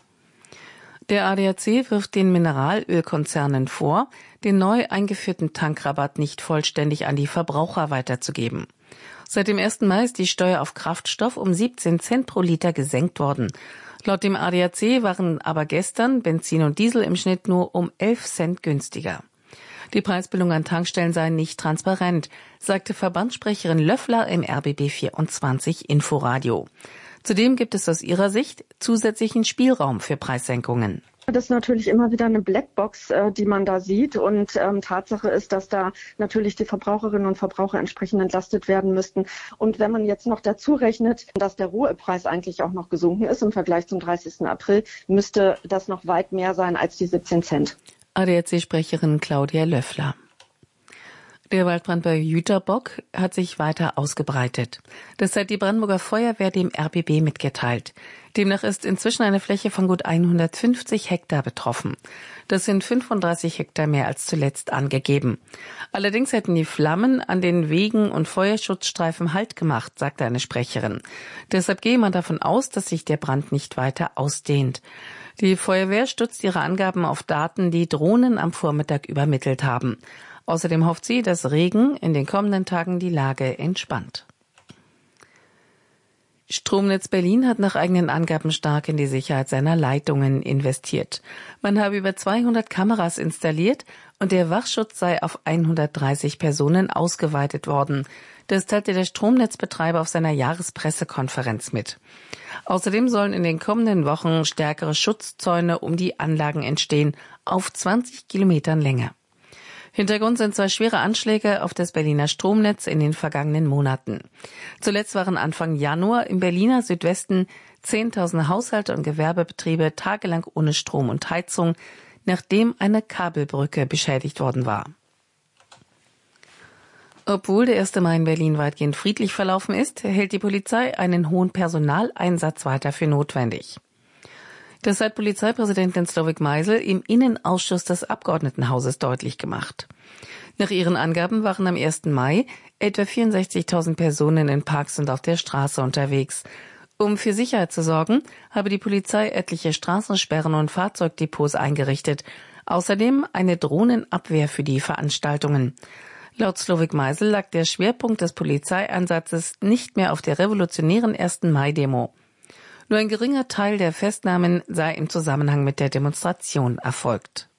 Der ADAC wirft den Mineralölkonzernen vor, den neu eingeführten Tankrabatt nicht vollständig an die Verbraucher weiterzugeben. Seit dem 1. Mai ist die Steuer auf Kraftstoff um 17 Cent pro Liter gesenkt worden. Laut dem ADAC waren aber gestern Benzin und Diesel im Schnitt nur um 11 Cent günstiger. Die Preisbildung an Tankstellen sei nicht transparent, sagte Verbandssprecherin Löffler im RBB 24 Inforadio. Zudem gibt es aus ihrer Sicht zusätzlichen Spielraum für Preissenkungen. Das ist natürlich immer wieder eine Blackbox, die man da sieht. Und Tatsache ist, dass da natürlich die Verbraucherinnen und Verbraucher entsprechend entlastet werden müssten. Und wenn man jetzt noch dazu rechnet, dass der Rohölpreis eigentlich auch noch gesunken ist im Vergleich zum 30. April, müsste das noch weit mehr sein als die 17 Cent. ADAC-Sprecherin Claudia Löffler. Der Waldbrand bei Jüterbock hat sich weiter ausgebreitet. Das hat die Brandenburger Feuerwehr dem RBB mitgeteilt. Demnach ist inzwischen eine Fläche von gut 150 Hektar betroffen. Das sind 35 Hektar mehr als zuletzt angegeben. Allerdings hätten die Flammen an den Wegen und Feuerschutzstreifen Halt gemacht, sagte eine Sprecherin. Deshalb gehe man davon aus, dass sich der Brand nicht weiter ausdehnt. Die Feuerwehr stützt ihre Angaben auf Daten, die Drohnen am Vormittag übermittelt haben. Außerdem hofft sie, dass Regen in den kommenden Tagen die Lage entspannt. Stromnetz Berlin hat nach eigenen Angaben stark in die Sicherheit seiner Leitungen investiert. Man habe über 200 Kameras installiert und der Wachschutz sei auf 130 Personen ausgeweitet worden. Das teilte der Stromnetzbetreiber auf seiner Jahrespressekonferenz mit. Außerdem sollen in den kommenden Wochen stärkere Schutzzäune um die Anlagen entstehen, auf 20 Kilometern Länge. Hintergrund sind 2 schwere Anschläge auf das Berliner Stromnetz in den vergangenen Monaten. Zuletzt waren Anfang Januar im Berliner Südwesten 10.000 Haushalte und Gewerbebetriebe tagelang ohne Strom und Heizung, nachdem eine Kabelbrücke beschädigt worden war. Obwohl der 1. Mai in Berlin weitgehend friedlich verlaufen ist, hält die Polizei einen hohen Personaleinsatz weiter für notwendig. Das hat Polizeipräsidentin Slowik-Meisel im Innenausschuss des Abgeordnetenhauses deutlich gemacht. Nach ihren Angaben waren am 1. Mai etwa 64.000 Personen in Parks und auf der Straße unterwegs. Um für Sicherheit zu sorgen, habe die Polizei etliche Straßensperren und Fahrzeugdepots eingerichtet. Außerdem eine Drohnenabwehr für die Veranstaltungen. Laut Slowik-Meisel lag der Schwerpunkt des Polizeieinsatzes nicht mehr auf der revolutionären 1. Mai-Demo. Nur ein geringer Teil der Festnahmen sei im Zusammenhang mit der Demonstration erfolgt.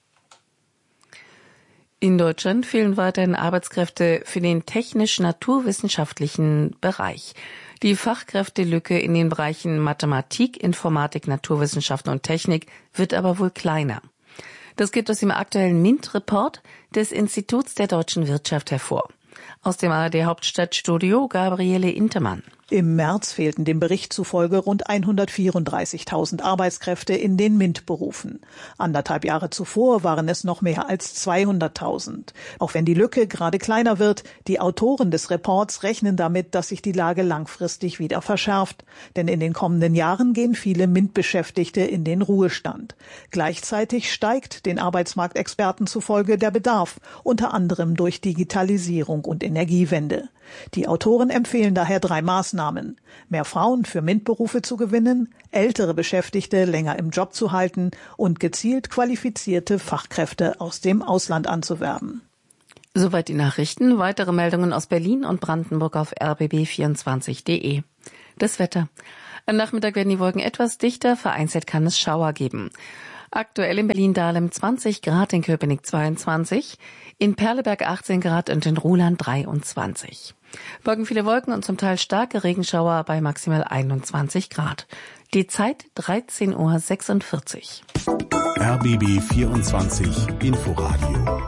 In Deutschland fehlen weiterhin Arbeitskräfte für den technisch-naturwissenschaftlichen Bereich. Die Fachkräftelücke in den Bereichen Mathematik, Informatik, Naturwissenschaften und Technik wird aber wohl kleiner. Das geht aus dem aktuellen MINT-Report des Instituts der deutschen Wirtschaft hervor. Aus dem ARD-Hauptstadtstudio Gabriele Intermann. Im März fehlten dem Bericht zufolge rund 134.000 Arbeitskräfte in den MINT-Berufen. 1,5 Jahre zuvor waren es noch mehr als 200.000. Auch wenn die Lücke gerade kleiner wird, die Autoren des Reports rechnen damit, dass sich die Lage langfristig wieder verschärft. Denn in den kommenden Jahren gehen viele MINT-Beschäftigte in den Ruhestand. Gleichzeitig steigt den Arbeitsmarktexperten zufolge der Bedarf, unter anderem durch Digitalisierung und Energiewende. Die Autoren empfehlen daher 3 Maßnahmen: mehr Frauen für MINT-Berufe zu gewinnen, ältere Beschäftigte länger im Job zu halten und gezielt qualifizierte Fachkräfte aus dem Ausland anzuwerben. Soweit die Nachrichten. Weitere Meldungen aus Berlin und Brandenburg auf rbb24.de. Das Wetter. Am Nachmittag werden die Wolken etwas dichter, vereinzelt kann es Schauer geben. Aktuell in Berlin-Dahlem 20 Grad, in Köpenick 22, in Perleberg 18 Grad und in Ruhland 23. Morgen viele Wolken und zum Teil starke Regenschauer bei maximal 21 Grad. Die Zeit 13:46 Uhr. RBB 24 Inforadio.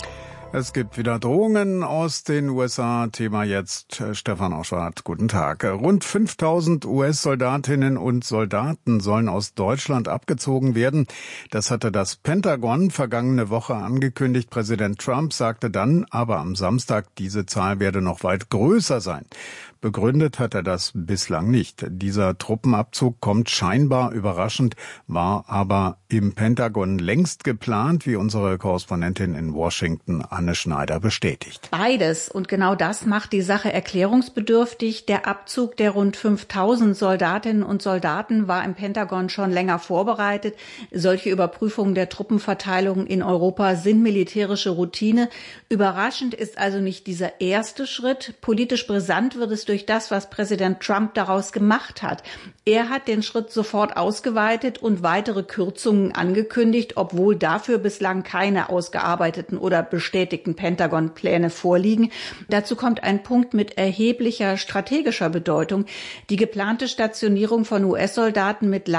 Es gibt wieder Drohungen aus den USA. Thema jetzt Stefan Oschwart. Guten Tag. Rund 5.000 US-Soldatinnen und Soldaten sollen aus Deutschland abgezogen werden. Das hatte das Pentagon vergangene Woche angekündigt. Präsident Trump sagte dann aber am Samstag, diese Zahl werde noch weit größer sein. Begründet hat er das bislang nicht. Dieser Truppenabzug kommt scheinbar überraschend, war aber im Pentagon längst geplant, wie unsere Korrespondentin in Washington Anne Schneider bestätigt. Beides. Und genau das macht die Sache erklärungsbedürftig. Der Abzug der rund 5.000 Soldatinnen und Soldaten war im Pentagon schon länger vorbereitet. Solche Überprüfungen der Truppenverteilung in Europa sind militärische Routine. Überraschend ist also nicht dieser erste Schritt. Politisch brisant wird es durch das, was Präsident Trump daraus gemacht hat. Er hat den Schritt sofort ausgeweitet und weitere Kürzungen angekündigt, obwohl dafür bislang keine ausgearbeiteten oder bestätigten Pentagon-Pläne vorliegen. Dazu kommt ein Punkt mit erheblicher strategischer Bedeutung. Die geplante Stationierung von US-Soldaten mit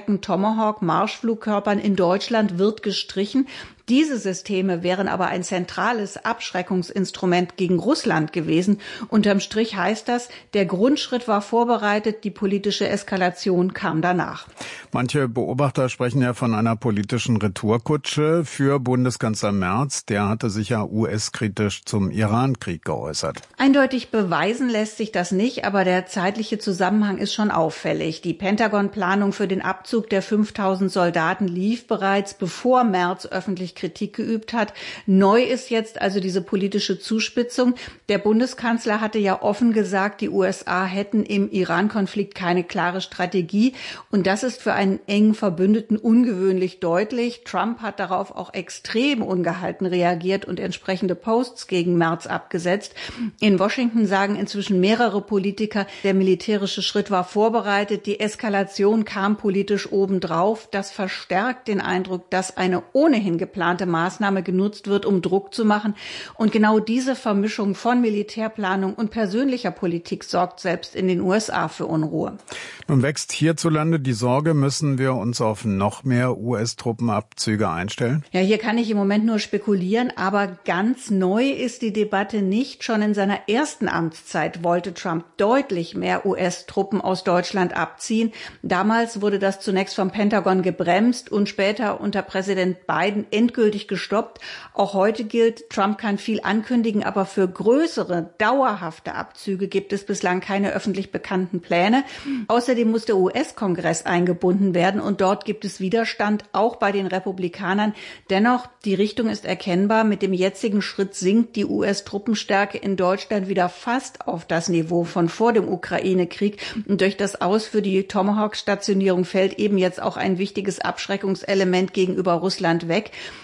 Langstrecken-Tomahawk-Marschflugkörpern in Deutschland wird gestrichen. Diese Systeme wären aber ein zentrales Abschreckungsinstrument gegen Russland gewesen. Unterm Strich heißt das, der Grundschritt war vorbereitet, die politische Eskalation kam danach. Manche Beobachter sprechen ja von einer politischen Retourkutsche für Bundeskanzler Merz. Der hatte sich ja US-kritisch zum Iran-Krieg geäußert. Eindeutig beweisen lässt sich das nicht, aber der zeitliche Zusammenhang ist schon auffällig. Die Pentagon-Planung für den Abzug der 5.000 Soldaten lief bereits, bevor Merz öffentlich Kritik geübt hat. Neu ist jetzt also diese politische Zuspitzung. Der Bundeskanzler hatte ja offen gesagt, die USA hätten im Iran-Konflikt keine klare Strategie. Und das ist für einen engen Verbündeten ungewöhnlich deutlich. Trump hat darauf auch extrem ungehalten reagiert und entsprechende Posts gegen Merz abgesetzt. In Washington sagen inzwischen mehrere Politiker, der militärische Schritt war vorbereitet, die Eskalation kam politisch obendrauf. Das verstärkt den Eindruck, dass eine ohnehin geplante Maßnahme genutzt wird, um Druck zu machen. Und genau diese Vermischung von Militärplanung und persönlicher Politik sorgt selbst in den USA für Unruhe. Nun wächst hierzulande die Sorge, müssen wir uns auf noch mehr US-Truppenabzüge einstellen? Ja, hier kann ich im Moment nur spekulieren, aber ganz neu ist die Debatte nicht. Schon in seiner ersten Amtszeit wollte Trump deutlich mehr US-Truppen aus Deutschland abziehen. Damals wurde das zunächst vom Pentagon gebremst und später unter Präsident Biden endgültig gestoppt. Auch heute gilt, Trump kann viel ankündigen, aber für größere, dauerhafte Abzüge gibt es bislang keine öffentlich bekannten Pläne. Außerdem muss der US-Kongress eingebunden werden und dort gibt es Widerstand, auch bei den Republikanern. Dennoch, die Richtung ist erkennbar. Mit dem jetzigen Schritt sinkt die US-Truppenstärke in Deutschland wieder fast auf das Niveau von vor dem Ukraine-Krieg. Und durch das Aus für die Tomahawk-Stationierung fällt eben jetzt auch ein wichtiges Abschreckungselement gegenüber Russland weg.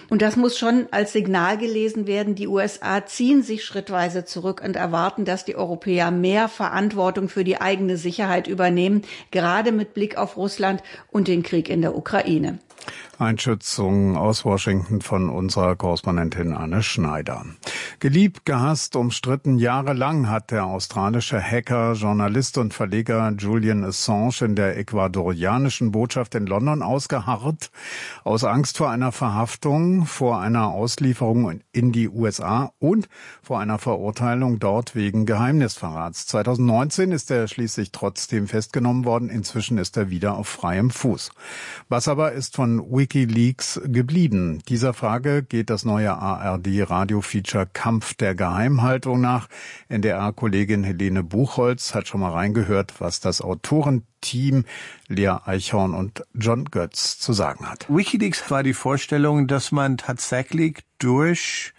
Und das muss schon als Signal gelesen werden. Die USA ziehen sich schrittweise zurück und erwarten, dass die Europäer mehr Verantwortung für die eigene Sicherheit übernehmen, gerade mit Blick auf Russland und den Krieg in der Ukraine. Einschätzung aus Washington von unserer Korrespondentin Anne Schneider. Geliebt, gehasst, umstritten jahrelang hat der australische Hacker, Journalist und Verleger Julian Assange in der ecuadorianischen Botschaft in London ausgeharrt, aus Angst vor einer Verhaftung, vor einer Auslieferung in die USA und vor einer Verurteilung dort wegen Geheimnisverrats. 2019 ist er schließlich trotzdem festgenommen worden. Inzwischen ist er wieder auf freiem Fuß. Was aber ist von WikiLeaks geblieben? Dieser Frage geht das neue ARD-Radio-Feature Kampf der Geheimhaltung nach. NDR-Kollegin Helene Buchholz hat schon mal reingehört, was das Autorenteam Lea Eichhorn und John Götz zu sagen hat. WikiLeaks war die Vorstellung, dass man tatsächlich durch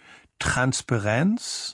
Transparenz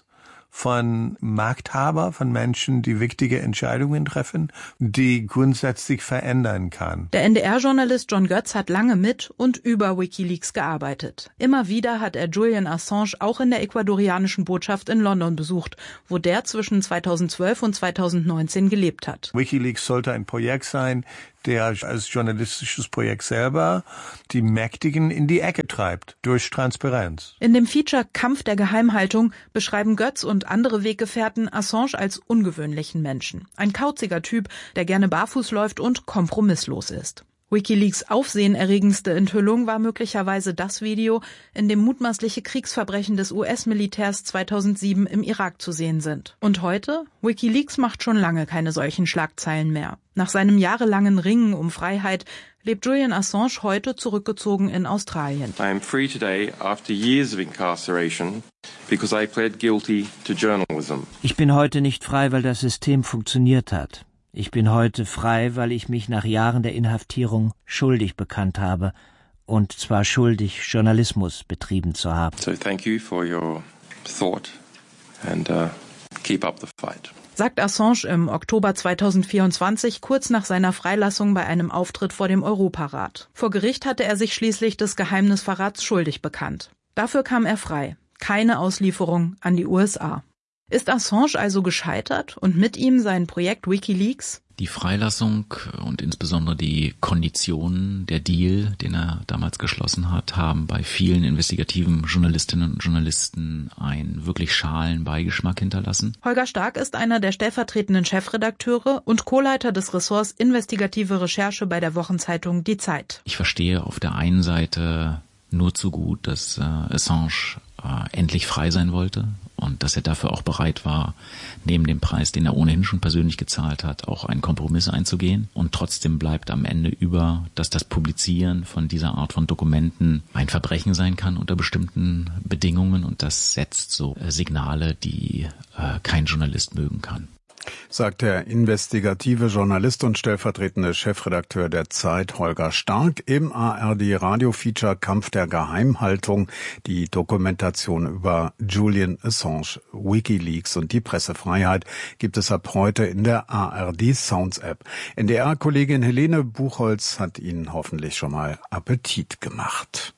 von Machthaber, von Menschen, die wichtige Entscheidungen treffen, die grundsätzlich verändern kann. Der NDR-Journalist John Götz hat lange mit und über WikiLeaks gearbeitet. Immer wieder hat er Julian Assange auch in der ecuadorianischen Botschaft in London besucht, wo der zwischen 2012 und 2019 gelebt hat. WikiLeaks sollte ein Projekt sein, der als journalistisches Projekt selber die Mächtigen in die Ecke treibt, durch Transparenz. In dem Feature Kampf der Geheimhaltung beschreiben Götz und andere Weggefährten Assange als ungewöhnlichen Menschen. Ein kauziger Typ, der gerne barfuß läuft und kompromisslos ist. WikiLeaks aufsehenerregendste Enthüllung war möglicherweise das Video, in dem mutmaßliche Kriegsverbrechen des US-Militärs 2007 im Irak zu sehen sind. Und heute? WikiLeaks macht schon lange keine solchen Schlagzeilen mehr. Nach seinem jahrelangen Ringen um Freiheit lebt Julian Assange heute zurückgezogen in Australien. I am free today after years of incarceration because I pled guilty to journalism. Ich bin heute nicht frei, weil das System funktioniert hat. Ich bin heute frei, weil ich mich nach Jahren der Inhaftierung schuldig bekannt habe, und zwar schuldig, Journalismus betrieben zu haben. So thank you for your thought and keep up the fight. Sagt Assange im Oktober 2024, kurz nach seiner Freilassung bei einem Auftritt vor dem Europarat. Vor Gericht hatte er sich schließlich des Geheimnisverrats schuldig bekannt. Dafür kam er frei. Keine Auslieferung an die USA. Ist Assange also gescheitert und mit ihm sein Projekt WikiLeaks? Die Freilassung und insbesondere die Konditionen, der Deal, den er damals geschlossen hat, haben bei vielen investigativen Journalistinnen und Journalisten einen wirklich schalen Beigeschmack hinterlassen. Holger Stark ist einer der stellvertretenden Chefredakteure und Co-Leiter des Ressorts Investigative Recherche bei der Wochenzeitung Die Zeit. Ich verstehe auf der einen Seite nur zu gut, dass Assange endlich frei sein wollte und dass er dafür auch bereit war, neben dem Preis, den er ohnehin schon persönlich gezahlt hat, auch einen Kompromiss einzugehen. Und trotzdem bleibt am Ende über, dass das Publizieren von dieser Art von Dokumenten ein Verbrechen sein kann unter bestimmten Bedingungen, und das setzt so Signale, die kein Journalist mögen kann. Sagt der investigative Journalist und stellvertretende Chefredakteur der Zeit Holger Stark im ARD-Radio-Feature Kampf der Geheimhaltung, die Dokumentation über Julian Assange, WikiLeaks und die Pressefreiheit gibt es ab heute in der ARD-Sounds-App. NDR-Kollegin Helene Buchholz hat Ihnen hoffentlich schon mal Appetit gemacht.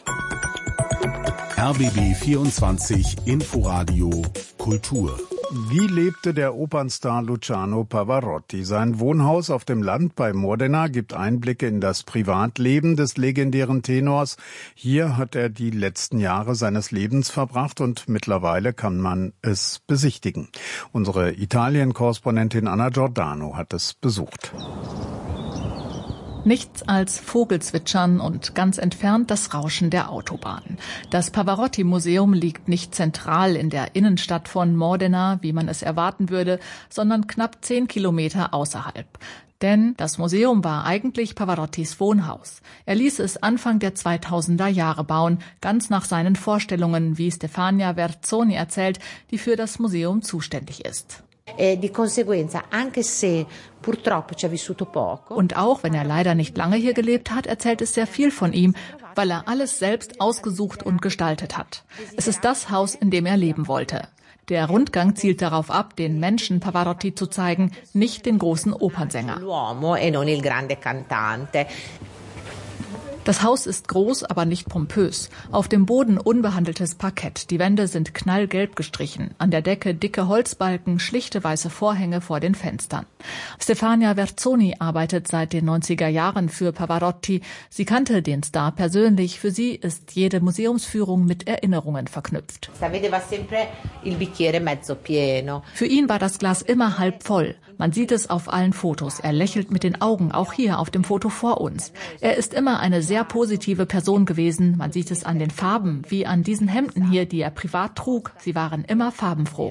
RBB 24 Inforadio Kultur. Wie lebte der Opernstar Luciano Pavarotti? Sein Wohnhaus auf dem Land bei Modena gibt Einblicke in das Privatleben des legendären Tenors. Hier hat er die letzten Jahre seines Lebens verbracht und mittlerweile kann man es besichtigen. Unsere Italien-Korrespondentin Anna Giordano hat es besucht. Nichts als Vogelzwitschern und ganz entfernt das Rauschen der Autobahn. Das Pavarotti-Museum liegt nicht zentral in der Innenstadt von Modena, wie man es erwarten würde, sondern knapp 10 Kilometer außerhalb. Denn das Museum war eigentlich Pavarottis Wohnhaus. Er ließ es Anfang der 2000er Jahre bauen, ganz nach seinen Vorstellungen, wie Stefania Verzoni erzählt, die für das Museum zuständig ist. Und auch wenn er leider nicht lange hier gelebt hat, erzählt es sehr viel von ihm, weil er alles selbst ausgesucht und gestaltet hat. Es ist das Haus, in dem er leben wollte. Der Rundgang zielt darauf ab, den Menschen Pavarotti zu zeigen, nicht den großen Opernsänger. Das Haus ist groß, aber nicht pompös. Auf dem Boden unbehandeltes Parkett. Die Wände sind knallgelb gestrichen. An der Decke dicke Holzbalken, schlichte weiße Vorhänge vor den Fenstern. Stefania Verzoni arbeitet seit den 90er Jahren für Pavarotti. Sie kannte den Star persönlich. Für sie ist jede Museumsführung mit Erinnerungen verknüpft. Für ihn war das Glas immer halb voll. Man sieht es auf allen Fotos. Er lächelt mit den Augen, auch hier auf dem Foto vor uns. Er ist immer eine sehr positive Person gewesen. Man sieht es an den Farben, wie an diesen Hemden hier, die er privat trug. Sie waren immer farbenfroh.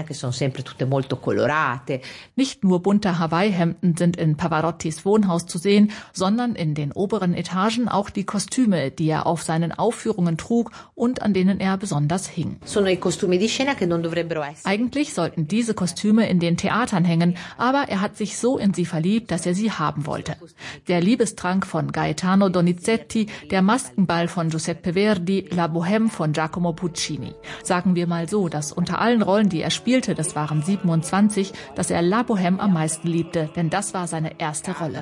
Nicht nur bunte Hawaii-Hemden sind in Pavarottis Wohnhaus zu sehen, sondern in den oberen Etagen auch die Kostüme, die er auf seinen Aufführungen trug und an denen er besonders hing. Eigentlich sollten diese Kostüme in den Theatern hängen, aber er hat sich so in sie verliebt, dass er sie haben wollte. Der Liebestrank von Gaetano Donizetti, der Maskenball von Giuseppe Verdi, La Bohème von Giacomo Puccini. Sagen wir mal so, dass unter allen Rollen, die er spielte, das waren 27, dass er La Bohème am meisten liebte, denn das war seine erste Rolle.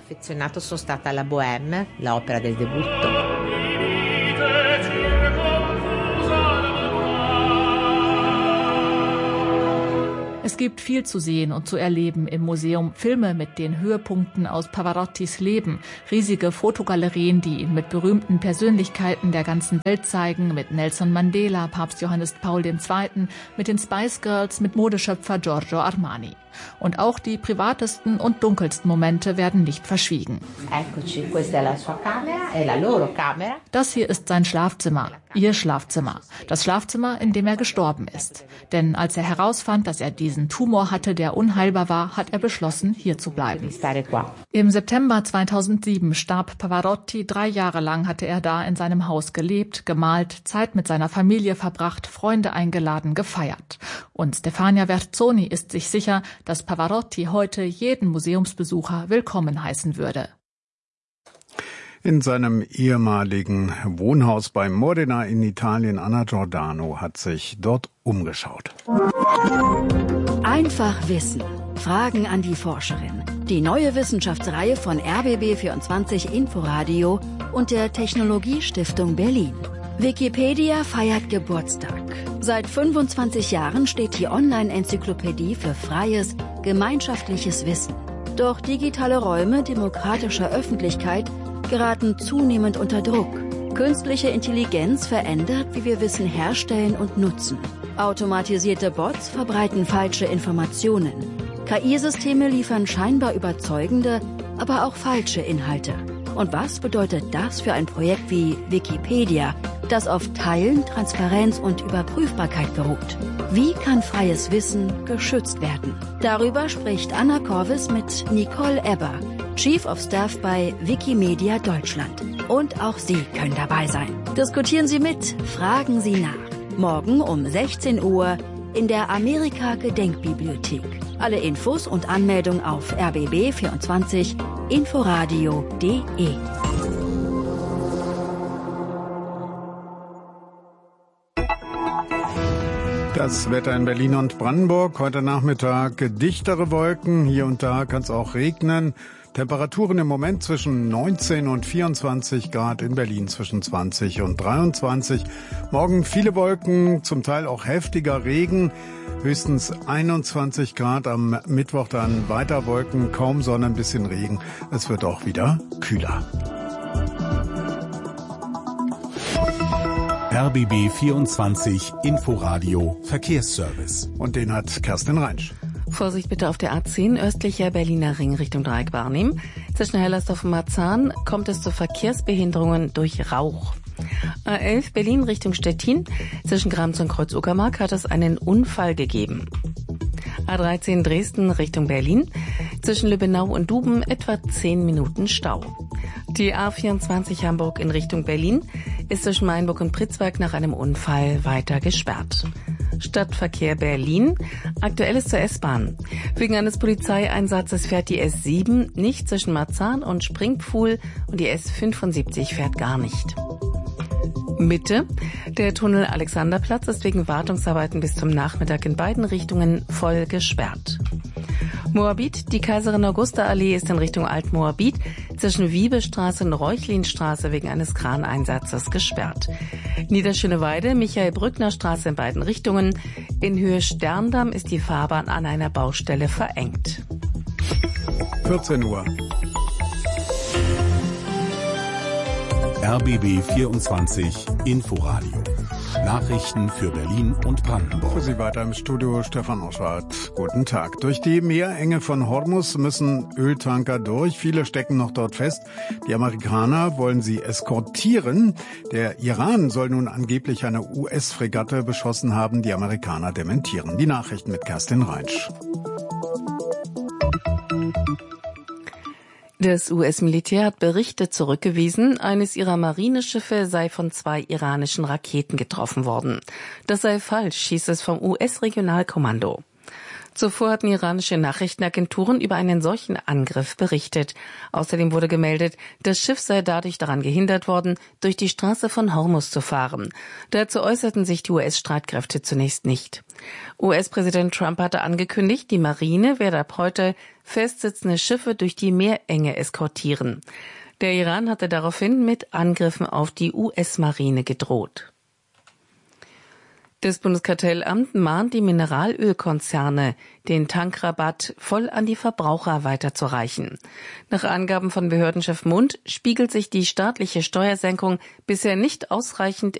Es gibt viel zu sehen und zu erleben im Museum. Filme mit den Höhepunkten aus Pavarottis Leben, riesige Fotogalerien, die ihn mit berühmten Persönlichkeiten der ganzen Welt zeigen, mit Nelson Mandela, Papst Johannes Paul II., mit den Spice Girls, mit Modeschöpfer Giorgio Armani. Und auch die privatesten und dunkelsten Momente werden nicht verschwiegen. Das hier ist sein Schlafzimmer, ihr Schlafzimmer. Das Schlafzimmer, in dem er gestorben ist. Denn als er herausfand, dass er diesen Tumor hatte, der unheilbar war, hat er beschlossen, hier zu bleiben. Im September 2007 starb Pavarotti. 3 Jahre lang hatte er da in seinem Haus gelebt, gemalt, Zeit mit seiner Familie verbracht, Freunde eingeladen, gefeiert. Und Stefania Verzoni ist sich sicher, dass Pavarotti heute jeden Museumsbesucher willkommen heißen würde. In seinem ehemaligen Wohnhaus bei Modena in Italien, Anna Giordano hat sich dort umgeschaut. Einfach wissen. Fragen an die Forscherin. Die neue Wissenschaftsreihe von RBB24 Inforadio und der Technologiestiftung Berlin. Wikipedia feiert Geburtstag. Seit 25 Jahren steht die Online-Enzyklopädie für freies, gemeinschaftliches Wissen. Doch digitale Räume demokratischer Öffentlichkeit geraten zunehmend unter Druck. Künstliche Intelligenz verändert, wie wir Wissen herstellen und nutzen. Automatisierte Bots verbreiten falsche Informationen. KI-Systeme liefern scheinbar überzeugende, aber auch falsche Inhalte. Und was bedeutet das für ein Projekt wie Wikipedia, das auf Teilen, Transparenz und Überprüfbarkeit beruht? Wie kann freies Wissen geschützt werden? Darüber spricht Anna Corvis mit Nicole Ebber, Chief of Staff bei Wikimedia Deutschland. Und auch Sie können dabei sein. Diskutieren Sie mit, fragen Sie nach. Morgen um 16 Uhr in der Amerika-Gedenkbibliothek. Alle Infos und Anmeldung auf rbb24inforadio.de. Das Wetter in Berlin und Brandenburg. Heute Nachmittag dichtere Wolken. Hier und da kann es auch regnen. Temperaturen im Moment zwischen 19 und 24 Grad, in Berlin zwischen 20 und 23. Morgen viele Wolken, zum Teil auch heftiger Regen, höchstens 21 Grad. Am Mittwoch dann weiter Wolken, kaum Sonne, ein bisschen Regen. Es wird auch wieder kühler. RBB 24 Inforadio Verkehrsservice. Und den hat Kerstin Reinsch. Vorsicht bitte auf der A10 östlicher Berliner Ring Richtung Dreieck Barnim. Zwischen Hellersdorf und Marzahn kommt es zu Verkehrsbehinderungen durch Rauch. A11 Berlin Richtung Stettin. Zwischen Grams und Kreuz-Uckermark hat es einen Unfall gegeben. A13 Dresden Richtung Berlin. Zwischen Lübbenau und Duben etwa 10 Minuten Stau. Die A24 Hamburg in Richtung Berlin ist zwischen Mainburg und Pritzwalk nach einem Unfall weiter gesperrt. Stadtverkehr Berlin. Aktuelles zur S-Bahn. Wegen eines Polizeieinsatzes fährt die S7 nicht zwischen Marzahn und Springpfuhl und die S75 fährt gar nicht. Mitte. Der Tunnel Alexanderplatz ist wegen Wartungsarbeiten bis zum Nachmittag in beiden Richtungen voll gesperrt. Moabit. Die Kaiserin Augusta Allee ist in Richtung Altmoabit zwischen Wiebestraße und Reuchlinstraße wegen eines Kraneinsatzes gesperrt. Niederschöneweide, Michael-Brückner-Straße in beiden Richtungen. In Höhe Sterndamm ist die Fahrbahn an einer Baustelle verengt. 14 Uhr. RBB 24 Inforadio. Nachrichten für Berlin und Brandenburg. Für Sie weiter im Studio Stefan Oschwart. Guten Tag. Durch die Meerenge von Hormuz müssen Öltanker durch. Viele stecken noch dort fest. Die Amerikaner wollen sie eskortieren. Der Iran soll nun angeblich eine US-Fregatte beschossen haben. Die Amerikaner dementieren. Die Nachrichten mit Kerstin Reinsch. Das US-Militär hat Berichte zurückgewiesen, eines ihrer Marineschiffe sei von 2 iranischen Raketen getroffen worden. Das sei falsch, hieß es vom US-Regionalkommando. Zuvor hatten iranische Nachrichtenagenturen über einen solchen Angriff berichtet. Außerdem wurde gemeldet, das Schiff sei dadurch daran gehindert worden, durch die Straße von Hormuz zu fahren. Dazu äußerten sich die US-Streitkräfte zunächst nicht. US-Präsident Trump hatte angekündigt, die Marine werde ab heute festsitzende Schiffe durch die Meerenge eskortieren. Der Iran hatte daraufhin mit Angriffen auf die US-Marine gedroht. Das Bundeskartellamt mahnt die Mineralölkonzerne, den Tankrabatt voll an die Verbraucher weiterzureichen. Nach Angaben von Behördenchef Mund spiegelt sich die staatliche Steuersenkung bisher nicht ausreichend